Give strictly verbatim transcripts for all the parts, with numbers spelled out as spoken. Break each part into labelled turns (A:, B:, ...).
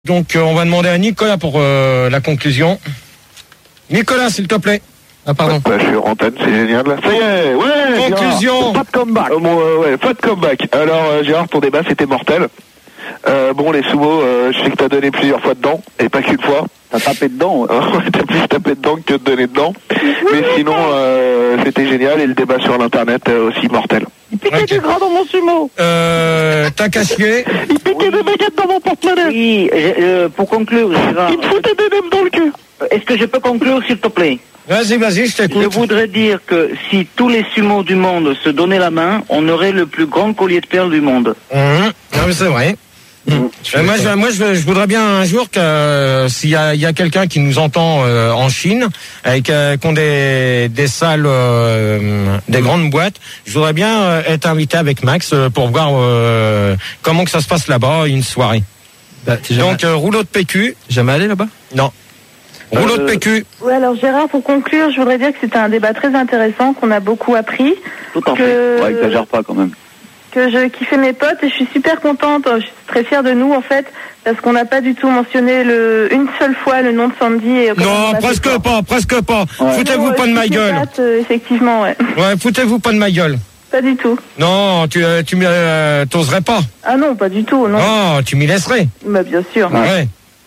A: Donc euh, on va demander à Nicolas pour euh, la conclusion. Nicolas, s'il te plaît. Ah pardon.
B: Bah, je suis en antenne, c'est génial là. Ça y est, ouais.
A: Conclusion.
B: Pas de comeback. Euh, bon, euh, ouais, pas de comeback. Alors euh, Gérard, ton débat c'était mortel. Euh, bon, les sumo, euh, je sais que t'as donné plusieurs fois dedans, et pas qu'une fois.
C: T'as tapé dedans.
B: Ouais. T'as plus tapé dedans que de donner dedans. Mais sinon, euh, c'était génial, et le débat sur l'internet euh, aussi mortel.
C: Il piquait
A: Okay.
C: du gras dans mon sumo.
A: Euh, t'as caché.
B: Il piquait
C: Oui.
B: des baguettes dans mon porte-monnaie.
C: Oui, euh, pour conclure, Gérard,
B: Il me foutait des nems dans le cul.
C: est-ce que je peux conclure, s'il te plaît?
A: Vas-y, vas-y, je
C: Je
A: t'écoute.
C: voudrais dire que si tous les sumos du monde se donnaient la main, on aurait le plus grand collier de perles du monde.
A: Mmh. Non, mais c'est vrai. Mmh. Euh, moi, je, moi je, je voudrais bien un jour que euh, s'il y a, il y a quelqu'un qui nous entend euh, en Chine, avec euh, qui ont des, des salles, euh, des grandes boîtes, je voudrais bien euh, être invité avec Max euh, pour voir euh, comment que ça se passe là-bas une soirée.
D: Bah, t'es jamais,
A: Donc euh, rouleau de P Q.
D: jamais allé là-bas?
A: Non. Rouleau de
C: Euh,
A: P Q.
E: Oui, alors Gérard, pour conclure, je voudrais dire que c'était un débat très intéressant, qu'on a beaucoup appris,
C: Tout en
E: que,
C: fait. Ouais, exagère pas quand même.
E: que je kiffais mes potes et je suis super contente, je suis très fière de nous en fait, parce qu'on n'a pas du tout mentionné le, une seule fois le nom de Sandy. Et
A: Non, presque pas, presque pas.
C: Ouais.
A: Foutez-vous
E: Non,
A: pas de
E: euh,
A: ma
E: toutes les
A: gueule.
E: dates, euh, effectivement, ouais.
A: Ouais, foutez-vous pas de ma gueule.
E: Pas du tout.
A: Non, tu, euh, tu m'y, euh, t'oserais pas.
E: Ah non, pas du tout, non.
A: Oh, tu m'y laisserais.
E: Bah bien sûr.
A: Ouais.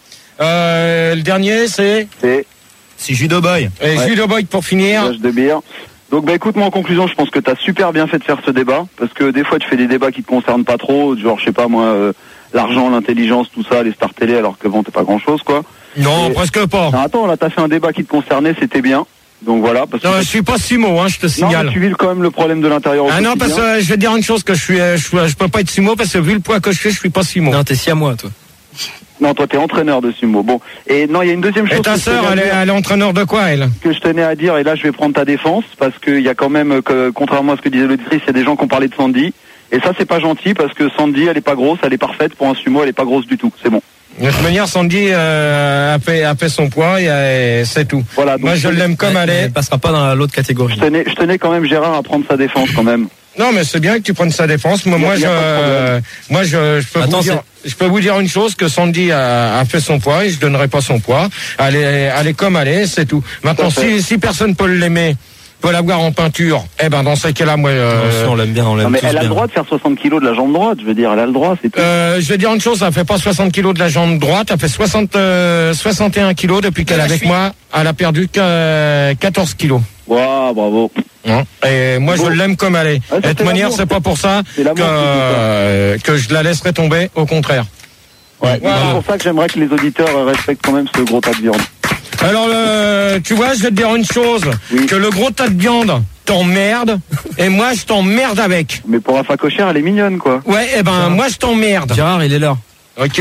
A: Euh, le dernier, c'est
B: C'est
D: C'est Judo Boy.
A: et
B: Ouais.
A: Judo Boy pour finir.
B: Gage de bière. Donc bah écoute, moi en conclusion, je pense que t'as super bien fait de faire ce débat, parce que des fois tu fais des débats qui te concernent pas trop, genre je sais pas moi, euh, l'argent, l'intelligence, tout ça, les stars télé, alors que bon, t'es pas grand chose quoi.
A: Non,
B: Et-
A: presque pas.
B: Non, attends, là t'as fait un débat qui te concernait, c'était bien. Donc voilà, parce que
A: Non, je suis pas sumo, hein, je te
B: non,
A: signale.
B: mais tu vis quand même le problème de l'intérieur au
A: Ah non, parce que
B: quotidien.
A: euh, je vais te dire une chose, que je suis, euh, je, suis- je peux pas être sumo parce que vu le poids que je fais, je suis pas sumo.
D: Non, t'es si à moi, toi.
B: Non, toi t'es entraîneur de sumo. Bon, et non, il y a une deuxième chose
A: Et ta
B: que je
A: sœur,
B: tenais à
A: elle est,
B: dire,
A: elle est entraîneur de quoi, elle?
B: que je tenais à dire, et là je vais prendre ta défense, parce qu'il y a quand même, que, contrairement à ce que disait l'auditrice, il y a des gens qui ont parlé de Sandy, et ça c'est pas gentil, parce que Sandy, elle est pas grosse, elle est parfaite, pour un sumo, elle est pas grosse du tout, c'est bon.
A: De toute manière, Sandy euh, a, fait, a fait son poids et euh, c'est tout.
B: Voilà, donc
A: Moi, je l'aime comme elle est.
D: Elle passera pas dans l'autre catégorie.
B: Je tenais, je tenais quand même Gérard à prendre sa défense quand même.
A: Non, mais c'est bien que tu prennes sa défense. Moi,
B: Y a-
A: moi,
B: y
A: je,
B: a pas de problème.
A: euh, moi, je, je peux
D: Attends,
A: vous dire, je peux vous dire une chose, que Sandy a, a fait son poids et je donnerai pas son poids. Elle est, elle est comme elle est, c'est tout. Maintenant,
B: Tout à fait.
A: si, si personne peut l'aimer, peut l'avoir en peinture, eh ben, dans ces cas-là, moi, euh,
D: Attention, on l'aime bien, on l'aime
B: Non, mais
D: tous
B: elle a
D: bien.
B: le droit de faire soixante kilos de la jambe droite, je veux dire, elle a le droit, c'est tout.
A: euh, je vais dire une chose, elle fait pas soixante kilos de la jambe droite, elle fait soixante, euh, soixante et un kilos depuis qu'elle est avec moi. Elle a perdu que quatorze kilos.
B: Waouh, bravo.
A: Hein. Et moi,
B: Bon.
A: je l'aime comme elle est.
B: Ah, ça,
A: Et de toute
B: c'est
A: manière,
B: l'amour.
A: c'est pas pour ça
B: C'est
A: que,
B: l'amour qui dit ça.
A: euh, que je la laisserai tomber, au contraire.
B: Ouais,
A: Voilà.
B: c'est pour ça que j'aimerais que les auditeurs euh, respectent quand même ce gros tas de viande.
A: Alors, le, tu vois, je vais te dire une chose,
B: Oui.
A: que le gros tas de viande t'emmerde, et moi, je t'emmerde avec.
B: Mais pour Rafa Cochère, elle est mignonne, quoi.
A: Ouais, eh ben, moi, je t'emmerde.
D: Gérard, il est là.
A: Ok?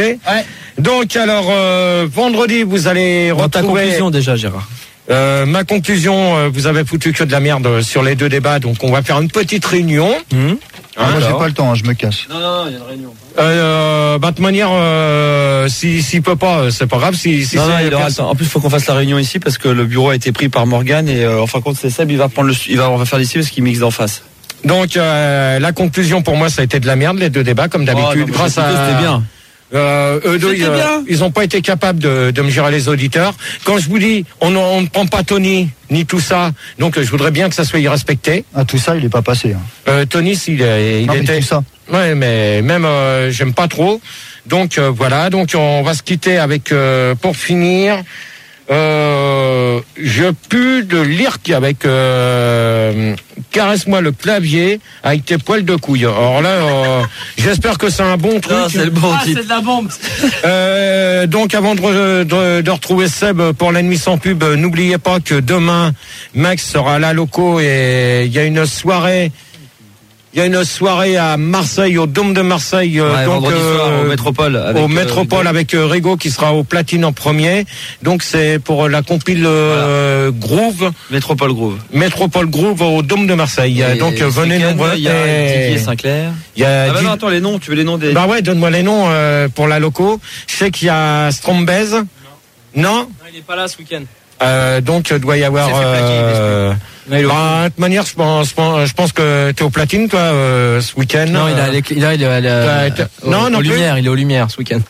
A: Donc, alors, euh, vendredi, vous allez
D: Dans ta
A: retrouver...
D: conclusion déjà, Gérard.
A: Euh, ma conclusion, euh, vous avez foutu que de la merde sur les deux débats, donc on va faire une petite réunion.
D: Hum
A: Hein,
F: Moi, j'ai
A: alors.
F: pas le temps, hein, je me casse.
D: Non, non, il y a une réunion.
A: Euh, bah, de toute manière, euh, si, s'il peut pas, euh, c'est pas grave. Si, si
D: non, non,
A: c'est
D: il aura le temps. En plus, il faut qu'on fasse la réunion ici parce que le bureau a été pris par Morgane et euh, en fin de compte, c'est Seb, il va prendre le, il va, on va faire d'ici parce qu'il mixe d'en face.
A: Donc, euh, la conclusion pour moi, ça a été de la merde, les deux débats, comme d'habitude.
D: Oh, non, mais
A: grâce à.
D: c'était bien.
A: Euh, eux deux,
D: C'était
A: ils, euh,
D: bien.
A: ils ont pas été capables de, de me gérer les auditeurs. Quand je vous dis, on, on ne prend pas Tony, ni tout ça, donc je voudrais bien que ça soit respecté.
F: Ah, tout ça, il est pas passé. Hein.
A: Euh, Tony, s'il il
F: Non, mais
A: était.
F: tout ça.
A: Ouais, mais même euh, j'aime pas trop. Donc euh, voilà, donc on va se quitter avec euh, pour finir. Euh, je pue de l'Irk avec euh, caresse-moi le clavier avec tes poils de couille. Alors là, euh, j'espère que c'est un bon truc.
D: Non, c'est le bon titre.
G: C'est de la bombe.
A: Euh, donc avant de, de, de retrouver Seb pour la nuit sans pub, euh, n'oubliez pas que demain Max sera à la loco et il y a une soirée. Il y a une soirée à Marseille, au Dôme de Marseille, euh,
D: Ouais,
A: donc
D: vendredi soir, au Métropole. Avec,
A: au
D: euh,
A: Métropole
D: Rigo.
A: avec euh, Rigo qui sera au platine en premier. Donc c'est pour la compile euh, Groove,
D: Métropole Groove.
A: Métropole Groove au Dôme de Marseille.
D: Et
A: Donc euh,
D: ce
A: venez
D: week-end,
A: nombreux.
D: Il y a
A: Et-
D: Didier Sinclair.
A: il y a
D: Ah bah
A: dix-
D: non, attends, les noms, tu veux les noms des.
A: Bah ouais, donne-moi les noms euh, pour la loco. Je sais qu'il y a Strombez. Non.
G: Non, il est pas là ce week-end.
A: Euh, donc il doit y avoir.
D: Il s'est fait plaquer,
A: Euh,
D: il est au-
A: bah, de toute manière, je pense, je pense, je pense que t'es au platine, toi, euh, ce week-end.
D: Non, il, a,
A: Euh,
D: il, a, il, a, il, a,
A: T'as- t'as-
D: au,
A: non, non
D: aux
A: plus.
D: Lumières, il est aux Lumières ce week-end.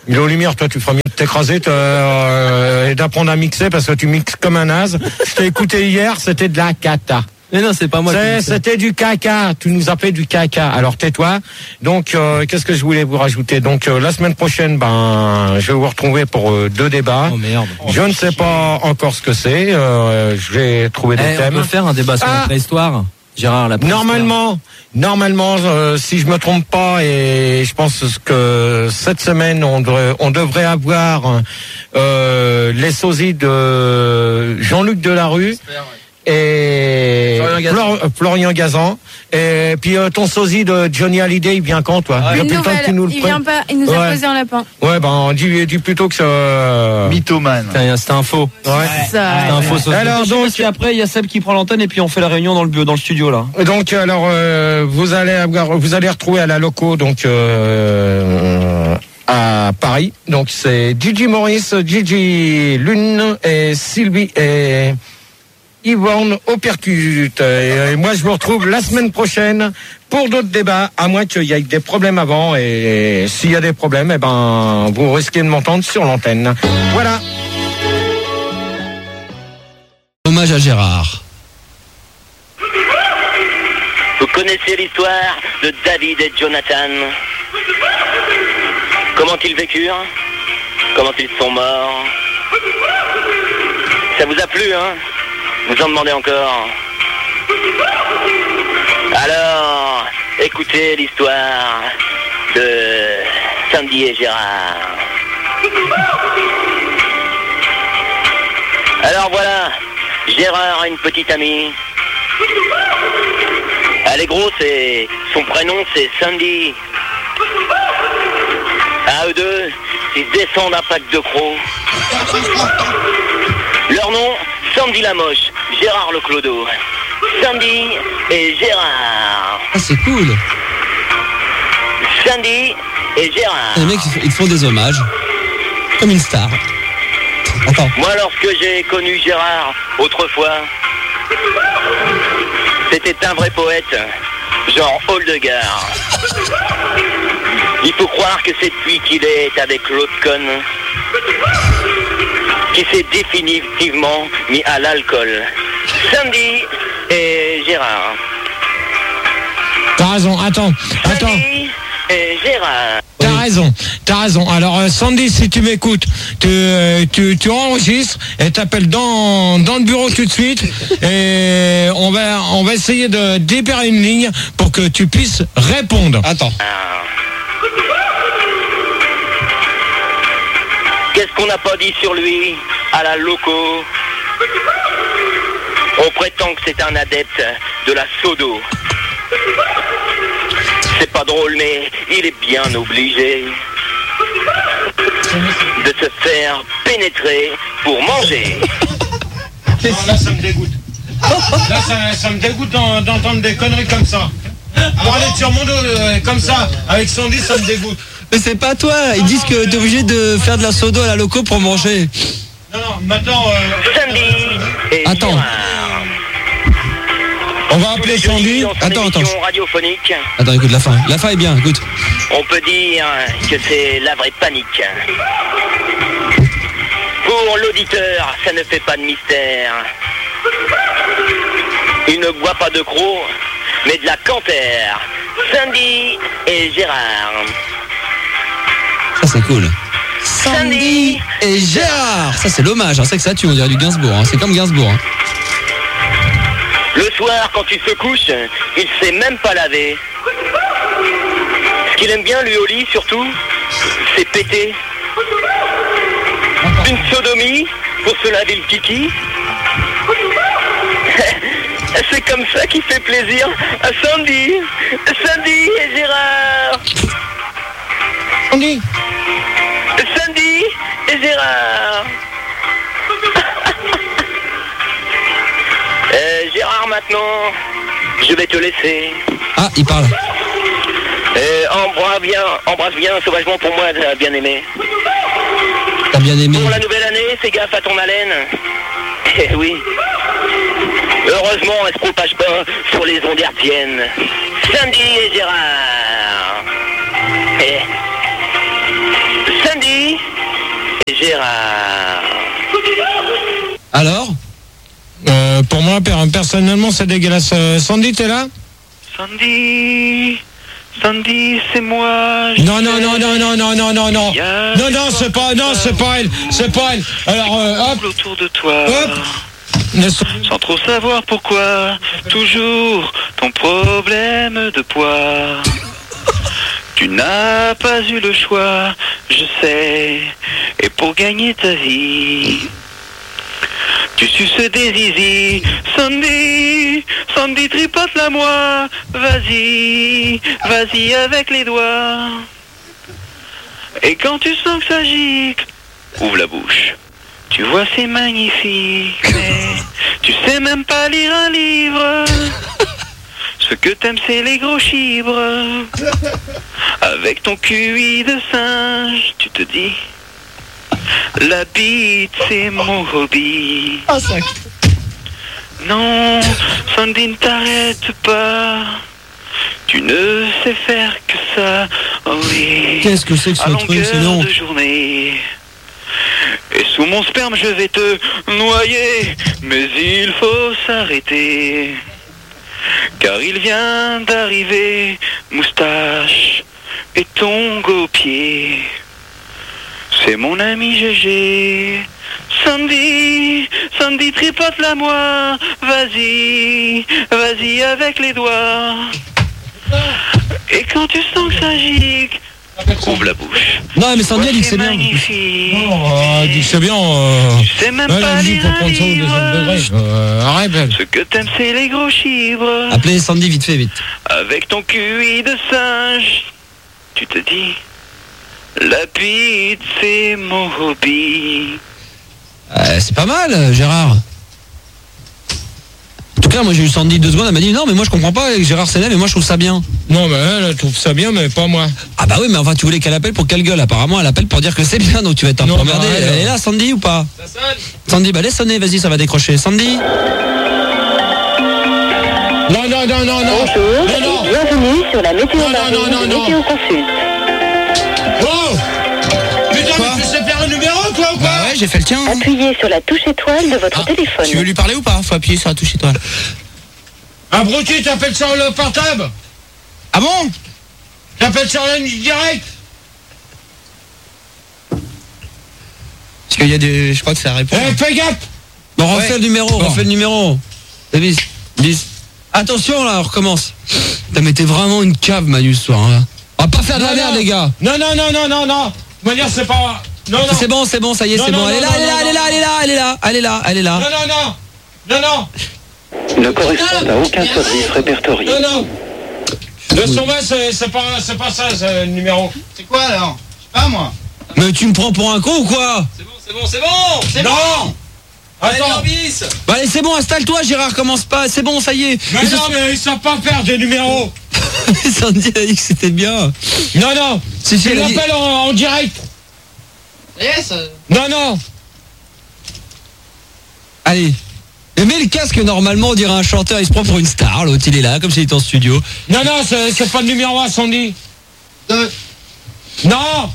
A: Il est aux lumières, toi tu feras mieux de t'écraser euh, et d'apprendre à mixer parce que tu mixes comme un naze. Je t'ai écouté hier, c'était de la cata.
G: Mais non, c'est pas moi.
A: C'est, c'était du caca. Tu nous as fait du caca. Alors tais-toi. Donc euh, qu'est-ce que je voulais vous rajouter? Donc euh, la semaine prochaine, ben je vais vous retrouver pour euh, deux débats.
G: Oh merde.
A: Je ne sais pas encore ce que c'est. Euh, je vais trouver des
G: eh,
A: thèmes.
G: On peut faire un débat sur ah. la préhistoire. Gérard, la préhistoire.
A: Normalement, normalement, euh, si je me trompe pas, et je pense que cette semaine on devrait, on devrait avoir euh, les sosies de Jean-Luc Delarue. J'espère, ouais. Et Florian, Florian Gazan. Et puis euh, ton sosie de Johnny Hallyday, il vient quand toi?
H: Ah, il, nouvelle, que tu nous le il vient pas, il nous a ouais. posé un lapin.
A: Ouais, ben dis, dis plutôt que ça. Euh...
F: Mythomane.
G: C'était un faux.
H: Ouais. C'est ça.
G: C'était un faux sosie.
D: Alors donc puis après il y a Seb qui prend l'antenne et puis on fait la réunion dans le dans le studio là.
A: Donc alors euh, vous allez avoir, vous allez retrouver à la loco donc. Euh, à Paris. Donc c'est Gigi Maurice, Gigi Lune et Sylvie et Yvonne au percute. Et, et moi je vous retrouve la semaine prochaine pour d'autres débats, à moins qu'il y ait des problèmes avant. Et, et s'il y a des problèmes, eh ben vous risquez de m'entendre sur l'antenne. Voilà.
G: Hommage à Gérard.
C: Vous connaissez l'histoire de David et Jonathan? Comment ils vécurent? Comment ils sont morts? Ça vous a plu, hein? Vous en demandez encore? Alors, écoutez l'histoire de Sandy et Gérard. Alors voilà, Gérard a une petite amie. Elle est grosse et son prénom c'est Sandy. À eux deux, ils descendent un pack de crocs. Leur nom, Sandy la moche, Gérard le clodo. Sandy et Gérard.
G: Ah, c'est cool.
C: Sandy et Gérard.
G: Les mecs, ils font des hommages. Comme une star. Attends.
C: Moi, lorsque j'ai connu Gérard, autrefois, c'était un vrai poète, genre Holdegard. Il faut croire que c'est depuis qu'il est avec l'autre conne qui s'est définitivement mis à l'alcool. Sandy et Gérard.
A: T'as raison, attends, attends.
C: Sandy et Gérard.
A: T'as raison, t'as raison. Alors euh, Sandy, si tu m'écoutes, tu, euh, tu, tu enregistres et t'appelles dans, dans le bureau tout de suite et on va, on va essayer de débérer une ligne pour que tu puisses répondre. Attends.
C: Qu'est-ce qu'on n'a pas dit sur lui à la loco? On prétend que c'est un adepte de la sodo. C'est pas drôle, mais il est bien obligé de se faire pénétrer pour manger.
A: Là, ça me dégoûte. Là, ça, ça me dégoûte d'entendre des conneries comme ça. Pour aller sur mon dos euh, comme ça, avec Sandy, ça me dégoûte.
G: Mais c'est pas toi, ils disent que t'es obligé de faire de la sodo à la loco pour manger.
A: Non, non, maintenant... Euh...
C: Sandy et
G: Attends.
C: Gérard.
A: On va appeler Sandy.
G: Attends, attends.
C: Radiophonique.
G: Attends, écoute la fin. La fin est bien, écoute.
C: On peut dire que c'est la vraie panique. Pour l'auditeur, ça ne fait pas de mystère. Il ne boit pas de crocs, mais de la Canter. Sandy et Gérard.
G: Ça c'est cool.
C: Sandy
G: et Gérard. Ça c'est l'hommage, hein. C'est que ça tue, on dirait du Gainsbourg, hein. C'est comme Gainsbourg, hein.
C: Le soir, quand il se couche, il sait même pas laver. Ce qu'il aime bien, lui, au lit, surtout, c'est péter. Une sodomie pour se laver le kiki. C'est comme ça qu'il fait plaisir à Sandy. Sandy et Gérard.
A: Sandy.
C: Sandy et Gérard. euh, Gérard, maintenant, je vais te laisser.
G: Ah, il parle.
C: Euh, embrasse bien, embrasse bien sauvagement pour moi, bien aimé.
G: T'as bien aimé.
C: Pour la nouvelle année, fais gaffe à ton haleine. Eh oui. Heureusement, elle se propage pas sur les ondes hertziennes. Sandy et Gérard. Eh. Sandy Et Gérard.
G: Alors
A: euh, Pour moi, personnellement, c'est dégueulasse. Euh, Sandy, t'es là?
C: Sandy, Sandy, c'est moi.
A: Non, non, non, non, non, non, non, non, non. Non, non, c'est pas, non, c'est pas elle. C'est pas elle. Alors, euh, hop.
C: Autour de toi.
A: Hop.
C: Sans trop savoir pourquoi, toujours ton problème de poids. Tu n'as pas eu le choix, je sais, et pour gagner ta vie, tu suces des zizi. Sandy, Sandy, tripote-la moi, vas-y, vas-y avec les doigts. Et quand tu sens que ça gicle, ouvre la bouche. Tu vois, c'est magnifique, mais tu sais même pas lire un livre. Ce que t'aimes, c'est les gros chibres. Avec ton Q I de singe, tu te dis, la bite, c'est mon hobby.
G: Ah, ça.
C: Non, Sandy, ne t'arrête pas. Tu ne sais faire que ça, oh oui.
G: Qu'est-ce que c'est que ce
C: à
G: truc, c'est long.
C: longueur de journée. Et sous mon sperme je vais te noyer, mais il faut s'arrêter, car il vient d'arriver, moustache et tongs aux pieds. C'est mon ami G G. Sandy, Sandy, tripote-la moi, vas-y, vas-y avec les doigts. Et quand tu sens que ça gicle, ouvre la bouche.
G: Non, mais Sandy, elle dit que c'est bien.
A: Oh, elle dit que c'est bien. Euh...
C: C'est même
A: elle
C: pas
A: dit
C: lire
A: pour
C: un
A: prendre ça au deuxième degré.
C: livre.
A: Euh, arrête, elle.
C: Ce que t'aimes, c'est les gros chibres.
G: Appelez Sandy vite fait, vite.
C: Avec ton Q I de singe, tu te dis, la bite, c'est mon hobby.
G: Euh, c'est pas mal, Gérard. En tout cas, moi j'ai eu Sandy deux secondes, elle m'a dit non, mais moi je comprends pas, Gérard s'énerve, mais moi je trouve ça bien.
A: Non, mais elle, elle trouve ça bien, mais pas moi.
G: Ah bah oui, mais enfin tu voulais qu'elle appelle pour qu'elle gueule. Apparemment, elle appelle pour dire que c'est bien, donc tu vas être un peu
A: Non,
G: emmerdé.
A: bah, elle,
G: Elle est là, Sandy, ou pas?
I: Ça sonne.
G: Sandy, bah laisse sonner, vas-y, ça va décrocher. Sandy.
A: Non, non, non, non, non.
E: Bonjour
A: Non, non.
E: et bienvenue sur la météo
A: Non, non, non, non,
E: marine
A: non.
E: Météo Consulte.
A: Oh putain,
G: Quoi?
A: mais tu sais faire le numéro, toi, ou quoi?
G: Bah ouais, j'ai fait le tien. hein.
E: Appuyez sur la touche étoile de votre
G: Ah,
E: téléphone.
G: tu veux lui parler ou pas? Faut appuyer sur la touche étoile.
A: Abruti, t'appelles sur le portable?
G: Ah bon?
A: T'appelles sur la ligne directe?
G: Parce qu'il y a des... Je crois que ça répond.
A: Eh, fais gaffe!
G: Bon, refais
D: Ouais.
G: le numéro,
D: Bon.
G: refais le numéro. Davis, bis. Attention là, on recommence. T'as mais t'es vraiment une cave, Manu, ce soir. Hein. On va pas faire de la
A: Non,
G: merde,
A: non.
G: les gars.
A: Non, non, non, non, non, non. De toute manière, c'est pas... Non, non.
G: C'est bon, c'est bon, ça y est,
A: Non,
G: c'est
A: non,
G: bon. Elle est
A: non,
G: là,
A: non,
G: elle est là,
A: non,
G: elle est là, elle est là, elle est là, elle est là, elle est là.
A: Non, non, non. Non, non.
B: Ne correspond à aucun service répertorié.
A: Non, non. Le sommet, c'est c'est pas, c'est pas ça, c'est le numéro.
I: C'est quoi alors? Je sais pas moi.
G: Mais tu me prends pour un con ou quoi?
I: C'est bon, c'est bon, c'est bon. C'est
A: Non.
I: bon.
A: Attends.
I: Allez, bis.
G: Bah allez, c'est bon, installe-toi, Gérard, commence pas. C'est bon, ça y est.
A: Mais non, mais ils savent pas faire des numéros.
G: Sandy a dit que c'était bien.
A: Non, non.
G: Si, si,
A: Tu
G: elle a dit-
A: l'appelles en, en direct.
I: Yes.
A: Non, non.
G: Allez. Mais mets le casque, normalement, on dirait un chanteur, il se prend pour une star, l'autre, il est là, comme s'il était en studio.
A: Non, non, c'est c'est pas le numéro à Sandy.
I: Deux.
A: Non.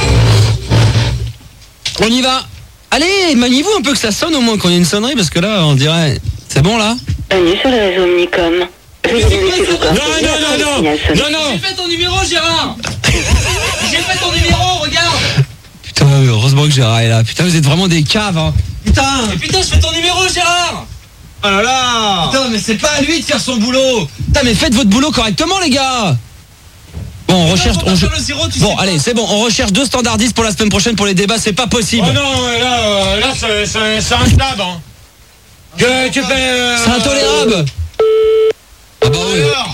G: On y va. Allez, maniez-vous un peu que ça sonne au moins, qu'on ait une sonnerie, parce que là, on dirait... C'est bon, là?
E: Bienvenue sur le réseau Omnicom. Veuillez nous laisser vous
A: Non,
E: coordonner
A: non,
E: après
A: non,
E: le
A: non.
E: signal sonore.
A: Non, non.
I: J'ai fait ton numéro, Gérard. J'ai fait ton numéro, regarde.
G: Putain, heureusement que Gérard est là. Putain, vous êtes vraiment des caves, hein. Putain.
I: Mais putain, je fais ton numéro, Gérard.
G: Oh là là. Putain, mais c'est pas à lui de faire son boulot. Putain, mais faites votre boulot correctement, les gars. Bon, on recherche...
I: Putain,
G: on-
I: faut pas faire le zéro, tu
G: Bon,
I: sais
G: allez,
I: pas.
G: c'est bon, on recherche deux standardistes pour la semaine prochaine pour les débats, c'est pas possible.
A: Oh non, là, euh, là, c'est c'est- c'est un stab, hein. Que tu fais... euh,
G: C'est intolérable. Ah bah oui.
I: Alors.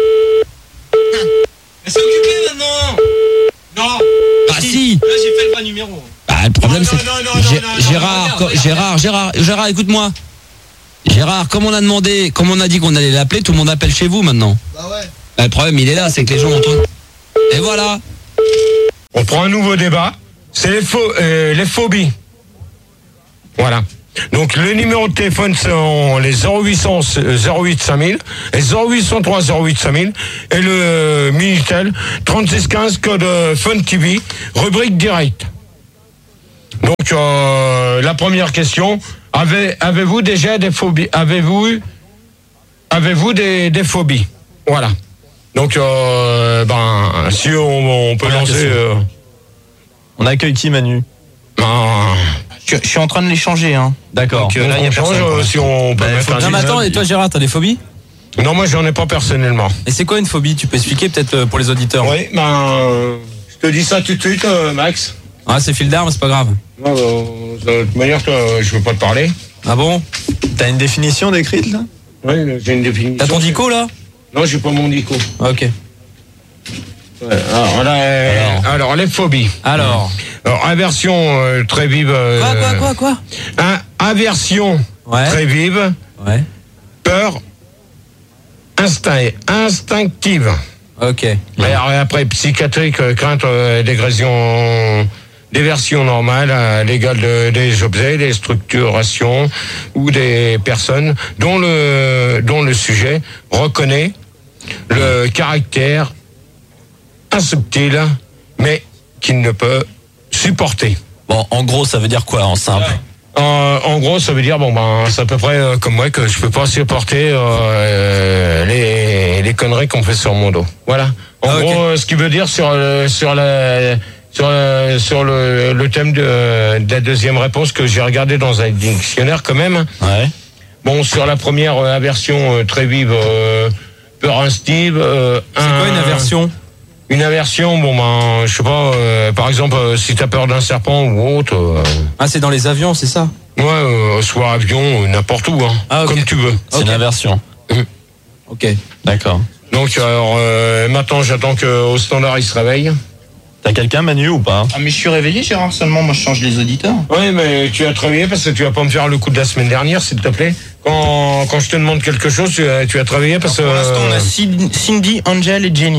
I: Mais c'est occupé maintenant.
A: Non.
G: Bah si.
I: Là, j'ai fait le vrai numéro.
G: Bah, le problème
A: Non,
G: c'est
A: non, non, non,
G: Gé-
A: non, non,
G: Gérard,
I: regarde,
G: co-
I: regarde.
G: Gérard, Gérard, Gérard, écoute-moi. Gérard, comme on a demandé, comme on a dit qu'on allait l'appeler, tout le monde appelle chez vous maintenant.
I: Bah ouais.
G: Bah, le problème, il est là, c'est que les gens entendent. Et voilà.
A: On prend un nouveau débat. C'est les, pho- euh, les phobies. Voilà. Donc le numéro de téléphone sont les zéro huit cents zéro huit cinq mille et zéro huit cent trois zéro huit cinq mille et le euh, Minitel trente-six quinze code euh, Fun T V rubrique direct.
J: Donc, euh, la première question, avez, avez-vous déjà des phobies? Avez-vous, avez-vous des, des phobies? Voilà. Donc, euh, ben, si on, on peut
K: Première
J: lancer... Euh,
K: on accueille qui, Manu?
J: Ben...
L: Je, je suis en train de les changer, hein.
K: D'accord.
J: Donc, euh, là, il y a personne. Euh, si on peut
K: bah,
J: mettre un
G: Non, mais attends, et toi, Gérard, t'as des phobies?
J: Non, moi, j'en ai pas personnellement.
G: Et c'est quoi une phobie? Tu peux expliquer peut-être pour les auditeurs?
J: Oui, ben, euh, je te dis ça tout de suite, euh, Max.
G: Ah, c'est fil d'armes, c'est pas grave.
J: Non, euh, de toute manière, toi, je veux pas te parler.
G: Ah bon?
K: T'as une définition décrite, là?
J: Oui, j'ai une définition.
G: T'as ton dico, là?
J: Non, j'ai pas mon dico.
G: Ah, ok.
J: Ouais, alors, là, alors. alors, les phobies.
G: Alors,
J: alors aversion euh, très vive. Euh,
G: quoi, quoi, quoi, quoi?
J: Un, aversion
G: ouais.
J: très vive.
G: Ouais.
J: Peur instinct, instinctive.
G: Ok.
J: Et alors, après, psychiatrique, euh, crainte euh, d'agression, déversion normale à l'égal de, des objets, des structurations ou des personnes dont le, dont le sujet reconnaît le caractère insubtil, mais qu'il ne peut supporter.
K: Bon, en gros, ça veut dire quoi en simple?
J: Euh, en gros, ça veut dire, bon, ben, c'est à peu près euh, comme moi que je peux pas supporter euh, les, les conneries qu'on fait sur mon dos. Voilà. En
G: ah,
J: gros,
G: okay.
J: euh, ce qui veut dire sur euh, sur la sur euh, sur le, le thème de, de la deuxième réponse que j'ai regardé dans un dictionnaire quand même.
K: Ouais.
J: Bon, sur la première euh, aversion euh, très vive, euh, peur instinctive. Euh,
G: c'est un, quoi une aversion?
J: Une aversion, bon ben, je sais pas, euh, par exemple, euh, si t'as peur d'un serpent ou autre. Euh,
G: ah, c'est dans les avions, c'est ça?
J: Ouais, euh, soit avion, euh, n'importe où, hein,
G: ah, okay.
J: comme tu veux.
K: C'est okay. Une aversion.
J: Mmh.
G: Ok.
K: D'accord.
J: Donc, alors, euh, maintenant, j'attends qu'au standard, il se réveille.
K: T'as quelqu'un, Manu, ou pas?
L: Ah, mais je suis réveillé, Gérard, seulement, moi, je change les auditeurs.
J: Oui, mais tu as travaillé parce que tu vas pas me faire le coup de la semaine dernière, s'il te plaît. Quand, quand je te demande quelque chose, tu as, tu as travaillé parce que...
L: Pour l'instant, on a Cindy, Angel et Jenny.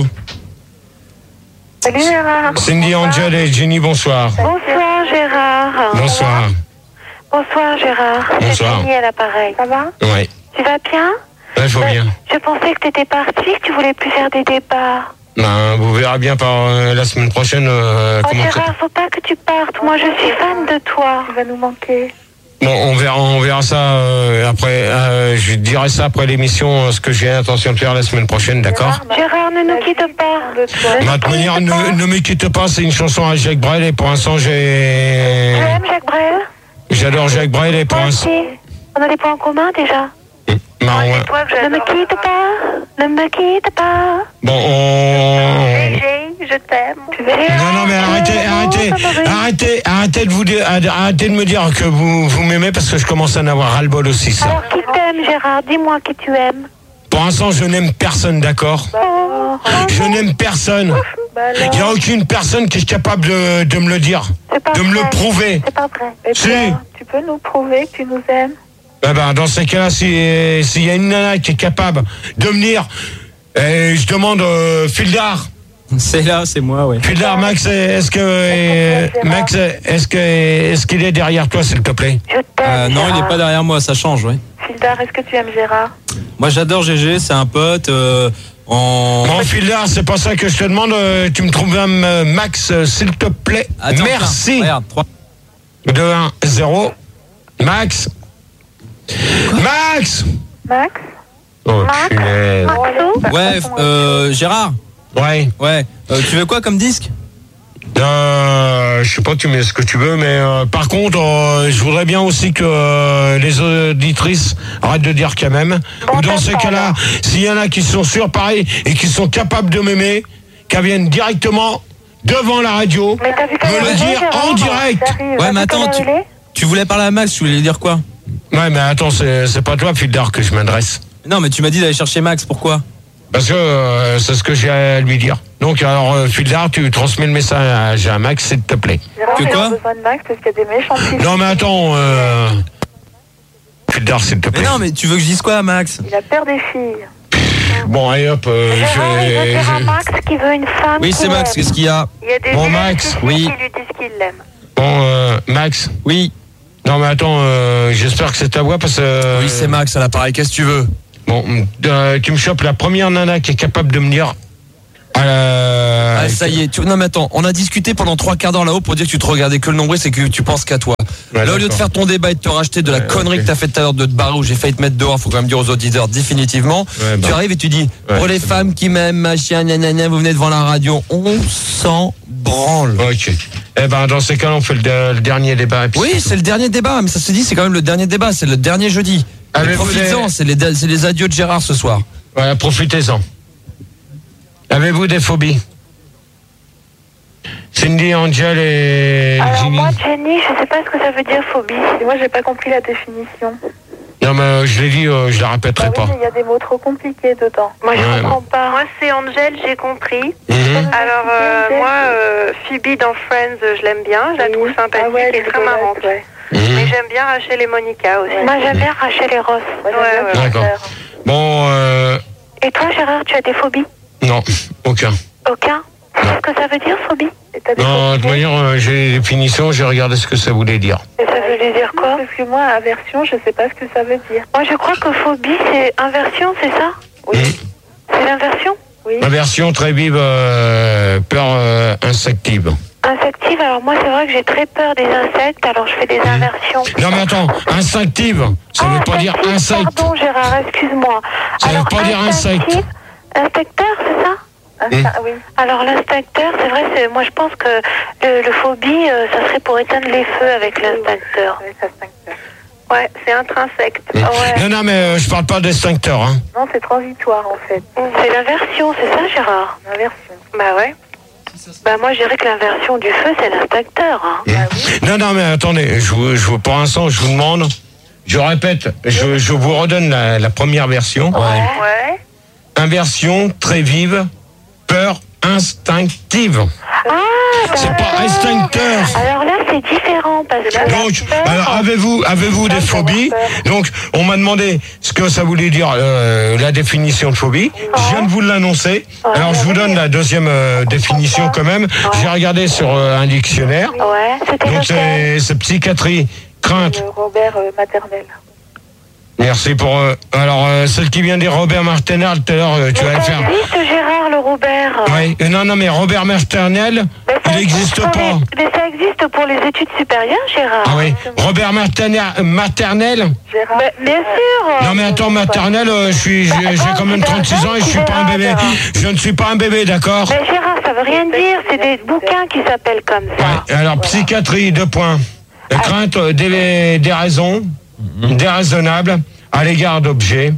E: Salut Gérard.
J: Cindy, Angel et Jenny, bonsoir.
E: Bonsoir Gérard.
J: Bonsoir.
E: Bonsoir Gérard.
J: Bonsoir.
E: C'est Jenny à l'appareil. Ça va?
J: Oui.
E: Tu vas bien?
J: Oui, il faut bien.
E: Je pensais que tu étais parti, que tu voulais plus faire des débats.
J: Ben, vous verrez bien par euh, la semaine prochaine. Euh,
E: oh
J: comment
E: Gérard,
J: ça...
E: faut pas que tu partes. Moi, je suis fan de toi. Tu vas nous manquer.
J: Bon, on verra, on verra ça euh, après. Euh, je dirai ça après l'émission, ce que j'ai l'intention de faire la semaine prochaine, d'accord?
E: Gérard, ne nous quitte pas.
J: De toute manière, ne, ne me quitte pas. C'est une chanson à Jacques Brel et pour l'instant, j'ai.
E: Tu aimes Jacques Brel?
J: J'adore Jacques Brel et pour l'instant.
E: On a des points en commun déjà.
J: Non, ouais.
E: Ne me quitte pas, ne me quitte pas.
J: Bon, on...
E: je t'aime.
J: Non, non, mais arrêtez, arrêtez, arrêtez, arrêtez de vous dire, arrêtez de me dire que vous, vous m'aimez parce que je commence à en avoir ras-le-bol aussi, ça.
E: Alors, qui t'aime, Gérard? Dis-moi qui tu aimes.
J: Pour l'instant, je n'aime personne, d'accord?
E: Oh.
J: Je n'aime personne. Il n'y a aucune personne qui est capable de, de me le dire, de me le prouver.
E: C'est pas vrai.
J: Et si.
E: Bien, tu peux nous prouver que tu nous aimes?
J: Eh ben, dans ces cas-là, s'il si y a une nana qui est capable de venir, et je demande euh, Fildar.
G: C'est là, c'est moi, oui.
J: Fildar, Max, est-ce que euh, Max, est-ce que est-ce qu'il est derrière toi, s'il te plaît?
E: Je t'aime.
G: Euh, non, il n'est pas derrière moi, ça change, oui.
E: Fildar, est-ce que tu aimes Gérard?
G: Moi, j'adore G G, c'est un pote. Euh, en...
J: Non, Fildar, c'est pas ça que je te demande. Euh, tu me trouves un euh, Max, euh, s'il te plaît.
G: Attends,
J: merci.
G: Tiens, regarde, trois.
J: deux un zéro. Max. Quoi? Max.
E: Max.
J: Oh, punaise.
G: Ouais, euh, Gérard.
J: Ouais.
G: Ouais. Euh, tu veux quoi comme disque?
J: Euh, je sais pas, tu mets ce que tu veux, mais euh, par contre, euh, je voudrais bien aussi que euh, les auditrices arrêtent de dire quand même. Ou dans ces cas-là, s'il y en a qui sont sûrs, pareil, et qui sont capables de m'aimer, qu'elles viennent directement devant la radio, me le dire en direct.
G: Ouais, mais attends, tu, tu voulais parler à Max, tu voulais lui dire quoi?
J: Ouais, mais attends, c'est, c'est pas toi, Fildar, que je m'adresse.
G: Non, mais tu m'as dit d'aller chercher Max, pourquoi?
J: Parce que euh, c'est ce que j'ai à lui dire. Donc, alors, euh, Fildar, tu transmets le message à Max, s'il te plaît.
E: Que quoi? Besoin de Max parce qu'il y a des méchants filles.
J: Non, mais attends, euh... Fildar, s'il te plaît.
G: Mais non, mais tu veux que je dise quoi à Max?
E: Il a peur des filles.
J: Bon, allez hop, euh,
E: Gérard,
J: je
E: il veut
J: vais...
E: dire à Max qui veut une femme.
G: Oui, c'est Max, qu'est-ce qu'il y a?
E: Il y a des
J: bon, Max,
G: oui.
E: qui lui disent qu'ils l'aiment.
J: Bon, euh, Max.
G: Oui.
J: Non, mais attends, euh, j'espère que c'est ta voix parce que... Euh,
G: oui, c'est Max à l'appareil, qu'est-ce que tu veux?
J: Bon, euh, tu me chopes la première nana qui est capable de me dire
G: Ah, ça y est. Tu... Non mais attends, on a discuté pendant trois quarts d'heure là-haut pour dire que tu te regardais que le nombril, c'est que tu penses qu'à toi.
J: Ouais,
G: là, au lieu de faire ton débat et de te racheter de la
J: ouais,
G: connerie
J: okay.
G: que t'as fait tout à l'heure de te barrer où j'ai failli te mettre dehors, faut quand même dire aux auditeurs définitivement. Ouais, bah. Tu arrives et tu dis, ouais, pour les femmes bon. Qui m'aiment, machin, nanana, vous venez devant la radio, on s'en branle.
J: Ok. Eh ben, dans ces cas-là, on fait le, le dernier débat.
G: Oui, c'est, c'est le dernier débat, mais ça se dit, c'est quand même le dernier débat, c'est le dernier jeudi. Profitez-en, des... c'est, les, c'est les adieux de Gérard ce soir.
J: Voilà, profitez-en. Avez-vous des phobies? Cindy, Angel et
E: Alors
J: Ginny.
E: moi, Jenny, je sais pas ce que ça veut dire phobie. Moi, j'ai pas compris la définition.
J: Non, mais euh, je l'ai dit, euh, je la répéterai
E: bah oui,
J: pas.
E: Il y a des mots trop compliqués dedans. Moi, je ouais, comprends pas. Moi, c'est Angel, j'ai compris. Mm-hmm. Alors, euh, moi, euh, Phoebe dans Friends, je l'aime bien. Je la trouve sympathique ah ouais, et très marrante. Ouais. Mm-hmm. Mais j'aime bien Rachel et Monica aussi. Ouais. Moi, j'aime bien Rachel et Ross. Ouais, ouais, ouais.
J: D'accord. Bon, euh...
E: Et toi, Gérard, tu as des phobies?
J: Non, aucun.
E: Aucun? Qu'est-ce que ça veut dire, phobie?
J: Non, de toute manière, euh, j'ai les définitions, j'ai regardé ce que ça voulait dire.
E: Et ça veut dire quoi? Parce que moi, aversion, je sais pas ce que ça veut dire. Moi, je crois que phobie, c'est inversion, c'est ça? Oui. Mmh. C'est l'inversion? Oui.
J: Inversion très vive, euh, peur euh, insective.
E: Insective, alors moi, c'est vrai que j'ai très peur des insectes, alors je fais des mmh. inversions.
J: Non, mais attends, instinctive, ça ah, veut pas dire insecte.
E: Pardon, Gérard, excuse-moi.
J: Ça alors, veut pas dire insecte.
E: Inspecteur, c'est ça? Mmh. Oui. Alors l'inspecteur, c'est vrai, c'est, moi je pense que le, le phobie, euh, ça serait pour éteindre les feux avec l'inspecteur. Oui, ouais, c'est intrinsèque. Mmh. Ouais.
J: Non, non, mais euh, je parle pas d'extincteur. Hein.
E: Non, c'est transitoire en fait. C'est l'inversion, c'est ça, Gérard? L'inversion. Bah ouais. Bah moi je dirais que l'inversion du feu, c'est l'inspecteur. Hein. Mmh. Bah, oui.
J: Non, non, mais attendez, je vous, je vous, pour l'instant, je vous demande, je répète, je, je vous redonne la, la première version.
E: Ouais. ouais.
J: Inversion très vive. Peur instinctive.
E: Ah, bah
J: c'est pas instincteur.
E: Alors là, c'est différent parce que.
J: Donc, alors avez-vous, avez-vous des phobies? Donc, on m'a demandé ce que ça voulait dire euh, la définition de phobie. Ouais. Je viens de vous l'annoncer. Ouais. Alors, je vous donne la deuxième euh, définition quand même. Ouais. J'ai regardé sur euh, un dictionnaire.
E: Ouais. C'était
J: donc c'est, c'est psychiatrie, crainte.
E: Le Robert euh, Maternel.
J: Merci pour euh, alors euh, celle qui vient de dire Robert Martinel tout à l'heure euh, tu vas le faire.
E: Ça existe Gérard le Robert.
J: Oui, euh, non non mais Robert Martinel, il n'existe pas.
E: Les, mais ça existe pour les études supérieures, Gérard.
J: Ah oui, Robert Martinel maternel.
E: Gérard. Mais, bien sûr.
J: Non mais attends, maternel, euh, je suis j'ai, bah, j'ai quand même trente-six ans et je suis pas un bébé. Gérard. Je ne suis pas un bébé, d'accord?
E: Mais Gérard, ça veut rien dire, c'est des bouquins qui s'appellent comme ça.
J: Ouais, alors voilà. Psychiatrie, deux points. La crainte euh, des, des raisons. Mmh. Déraisonnable à l'égard d'objets,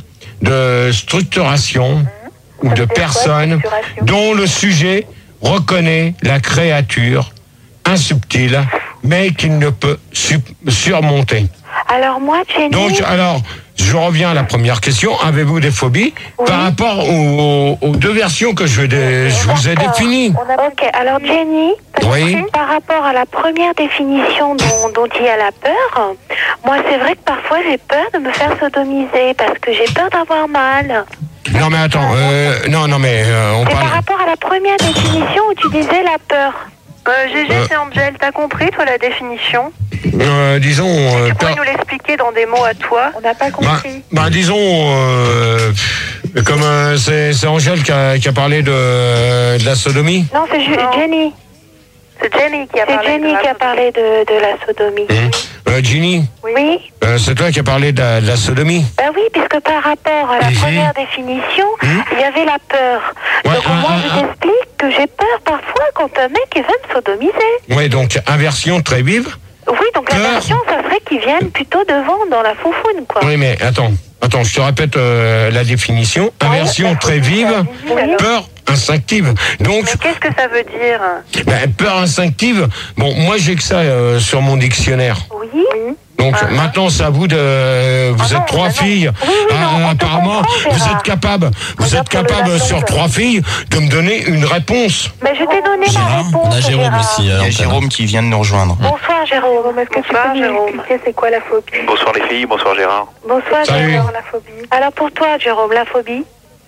J: de structuration mmh. ou de personnes dont le sujet reconnaît la créature insubtile, mais qu'il ne peut su- surmonter.
E: Alors moi, Jenny...
J: Donc, alors, je reviens à la première question. Avez-vous des phobies oui. par rapport aux, aux deux versions que je, dé, je vous ai définies?
E: Ok, alors Jenny,
J: oui.
E: par rapport à la première définition dont, dont il y a la peur, moi c'est vrai que parfois j'ai peur de me faire sodomiser parce que j'ai peur d'avoir mal.
J: Non mais attends, euh, non non mais euh, on
E: c'est
J: parle...
E: par rapport à la première définition où tu disais la peur. Euh, G G, euh... c'est Angel, t'as compris toi la définition?
J: Euh, disons... Euh,
E: tu pourrais per... nous l'expliquer dans des mots à toi? On n'a pas compris.
J: Bah, bah disons, euh, comme euh, c'est, c'est Angèle qui a, qui a parlé de, de la sodomie.
E: Non, c'est Ju- non. Jenny. C'est Jenny qui a c'est parlé, Jenny de, qui a parlé de, de la sodomie.
J: Mmh. Euh, Ginny?
E: Oui.
J: Euh, c'est toi qui as parlé de la, de la sodomie?
E: Ben oui, puisque par rapport à la mmh. première définition, mmh. il y avait la peur. Ouais, donc un, moi, un, je un, t'explique que j'ai peur parfois quand un mec il veut me sodomiser.
J: Oui, donc inversion très vive.
E: Oui, donc l'inversion, ça serait qu'ils viennent plutôt devant dans la foufoune, quoi.
J: Oui, mais attends, attends, je te répète euh, la définition. Inversion ouais, très vive, oui. Peur instinctive. Donc,
E: mais qu'est-ce que ça veut dire?
J: Ben, peur instinctive. Bon, moi j'ai que ça euh, sur mon dictionnaire.
E: Oui.
J: Donc uh-huh. maintenant c'est à vous de. Euh, vous ah êtes non, trois filles. Oui, oui, non, euh, apparemment, comprend, vous êtes capable. Vous êtes capable sur trois filles de me donner une réponse.
E: Mais je t'ai donné
K: Gérard,
E: ma réponse.
K: On a Jérôme Gérard. Aussi. Il y a Jérôme qui vient de nous rejoindre.
E: Bonsoir Jérôme. Est-ce que bonsoir, tu peux nous expliquer c'est quoi la phobie?
C: Bonsoir les filles. Bonsoir Gérard.
E: Bonsoir
J: Salut.
E: Jérôme. La phobie. Alors pour toi Jérôme, la phobie?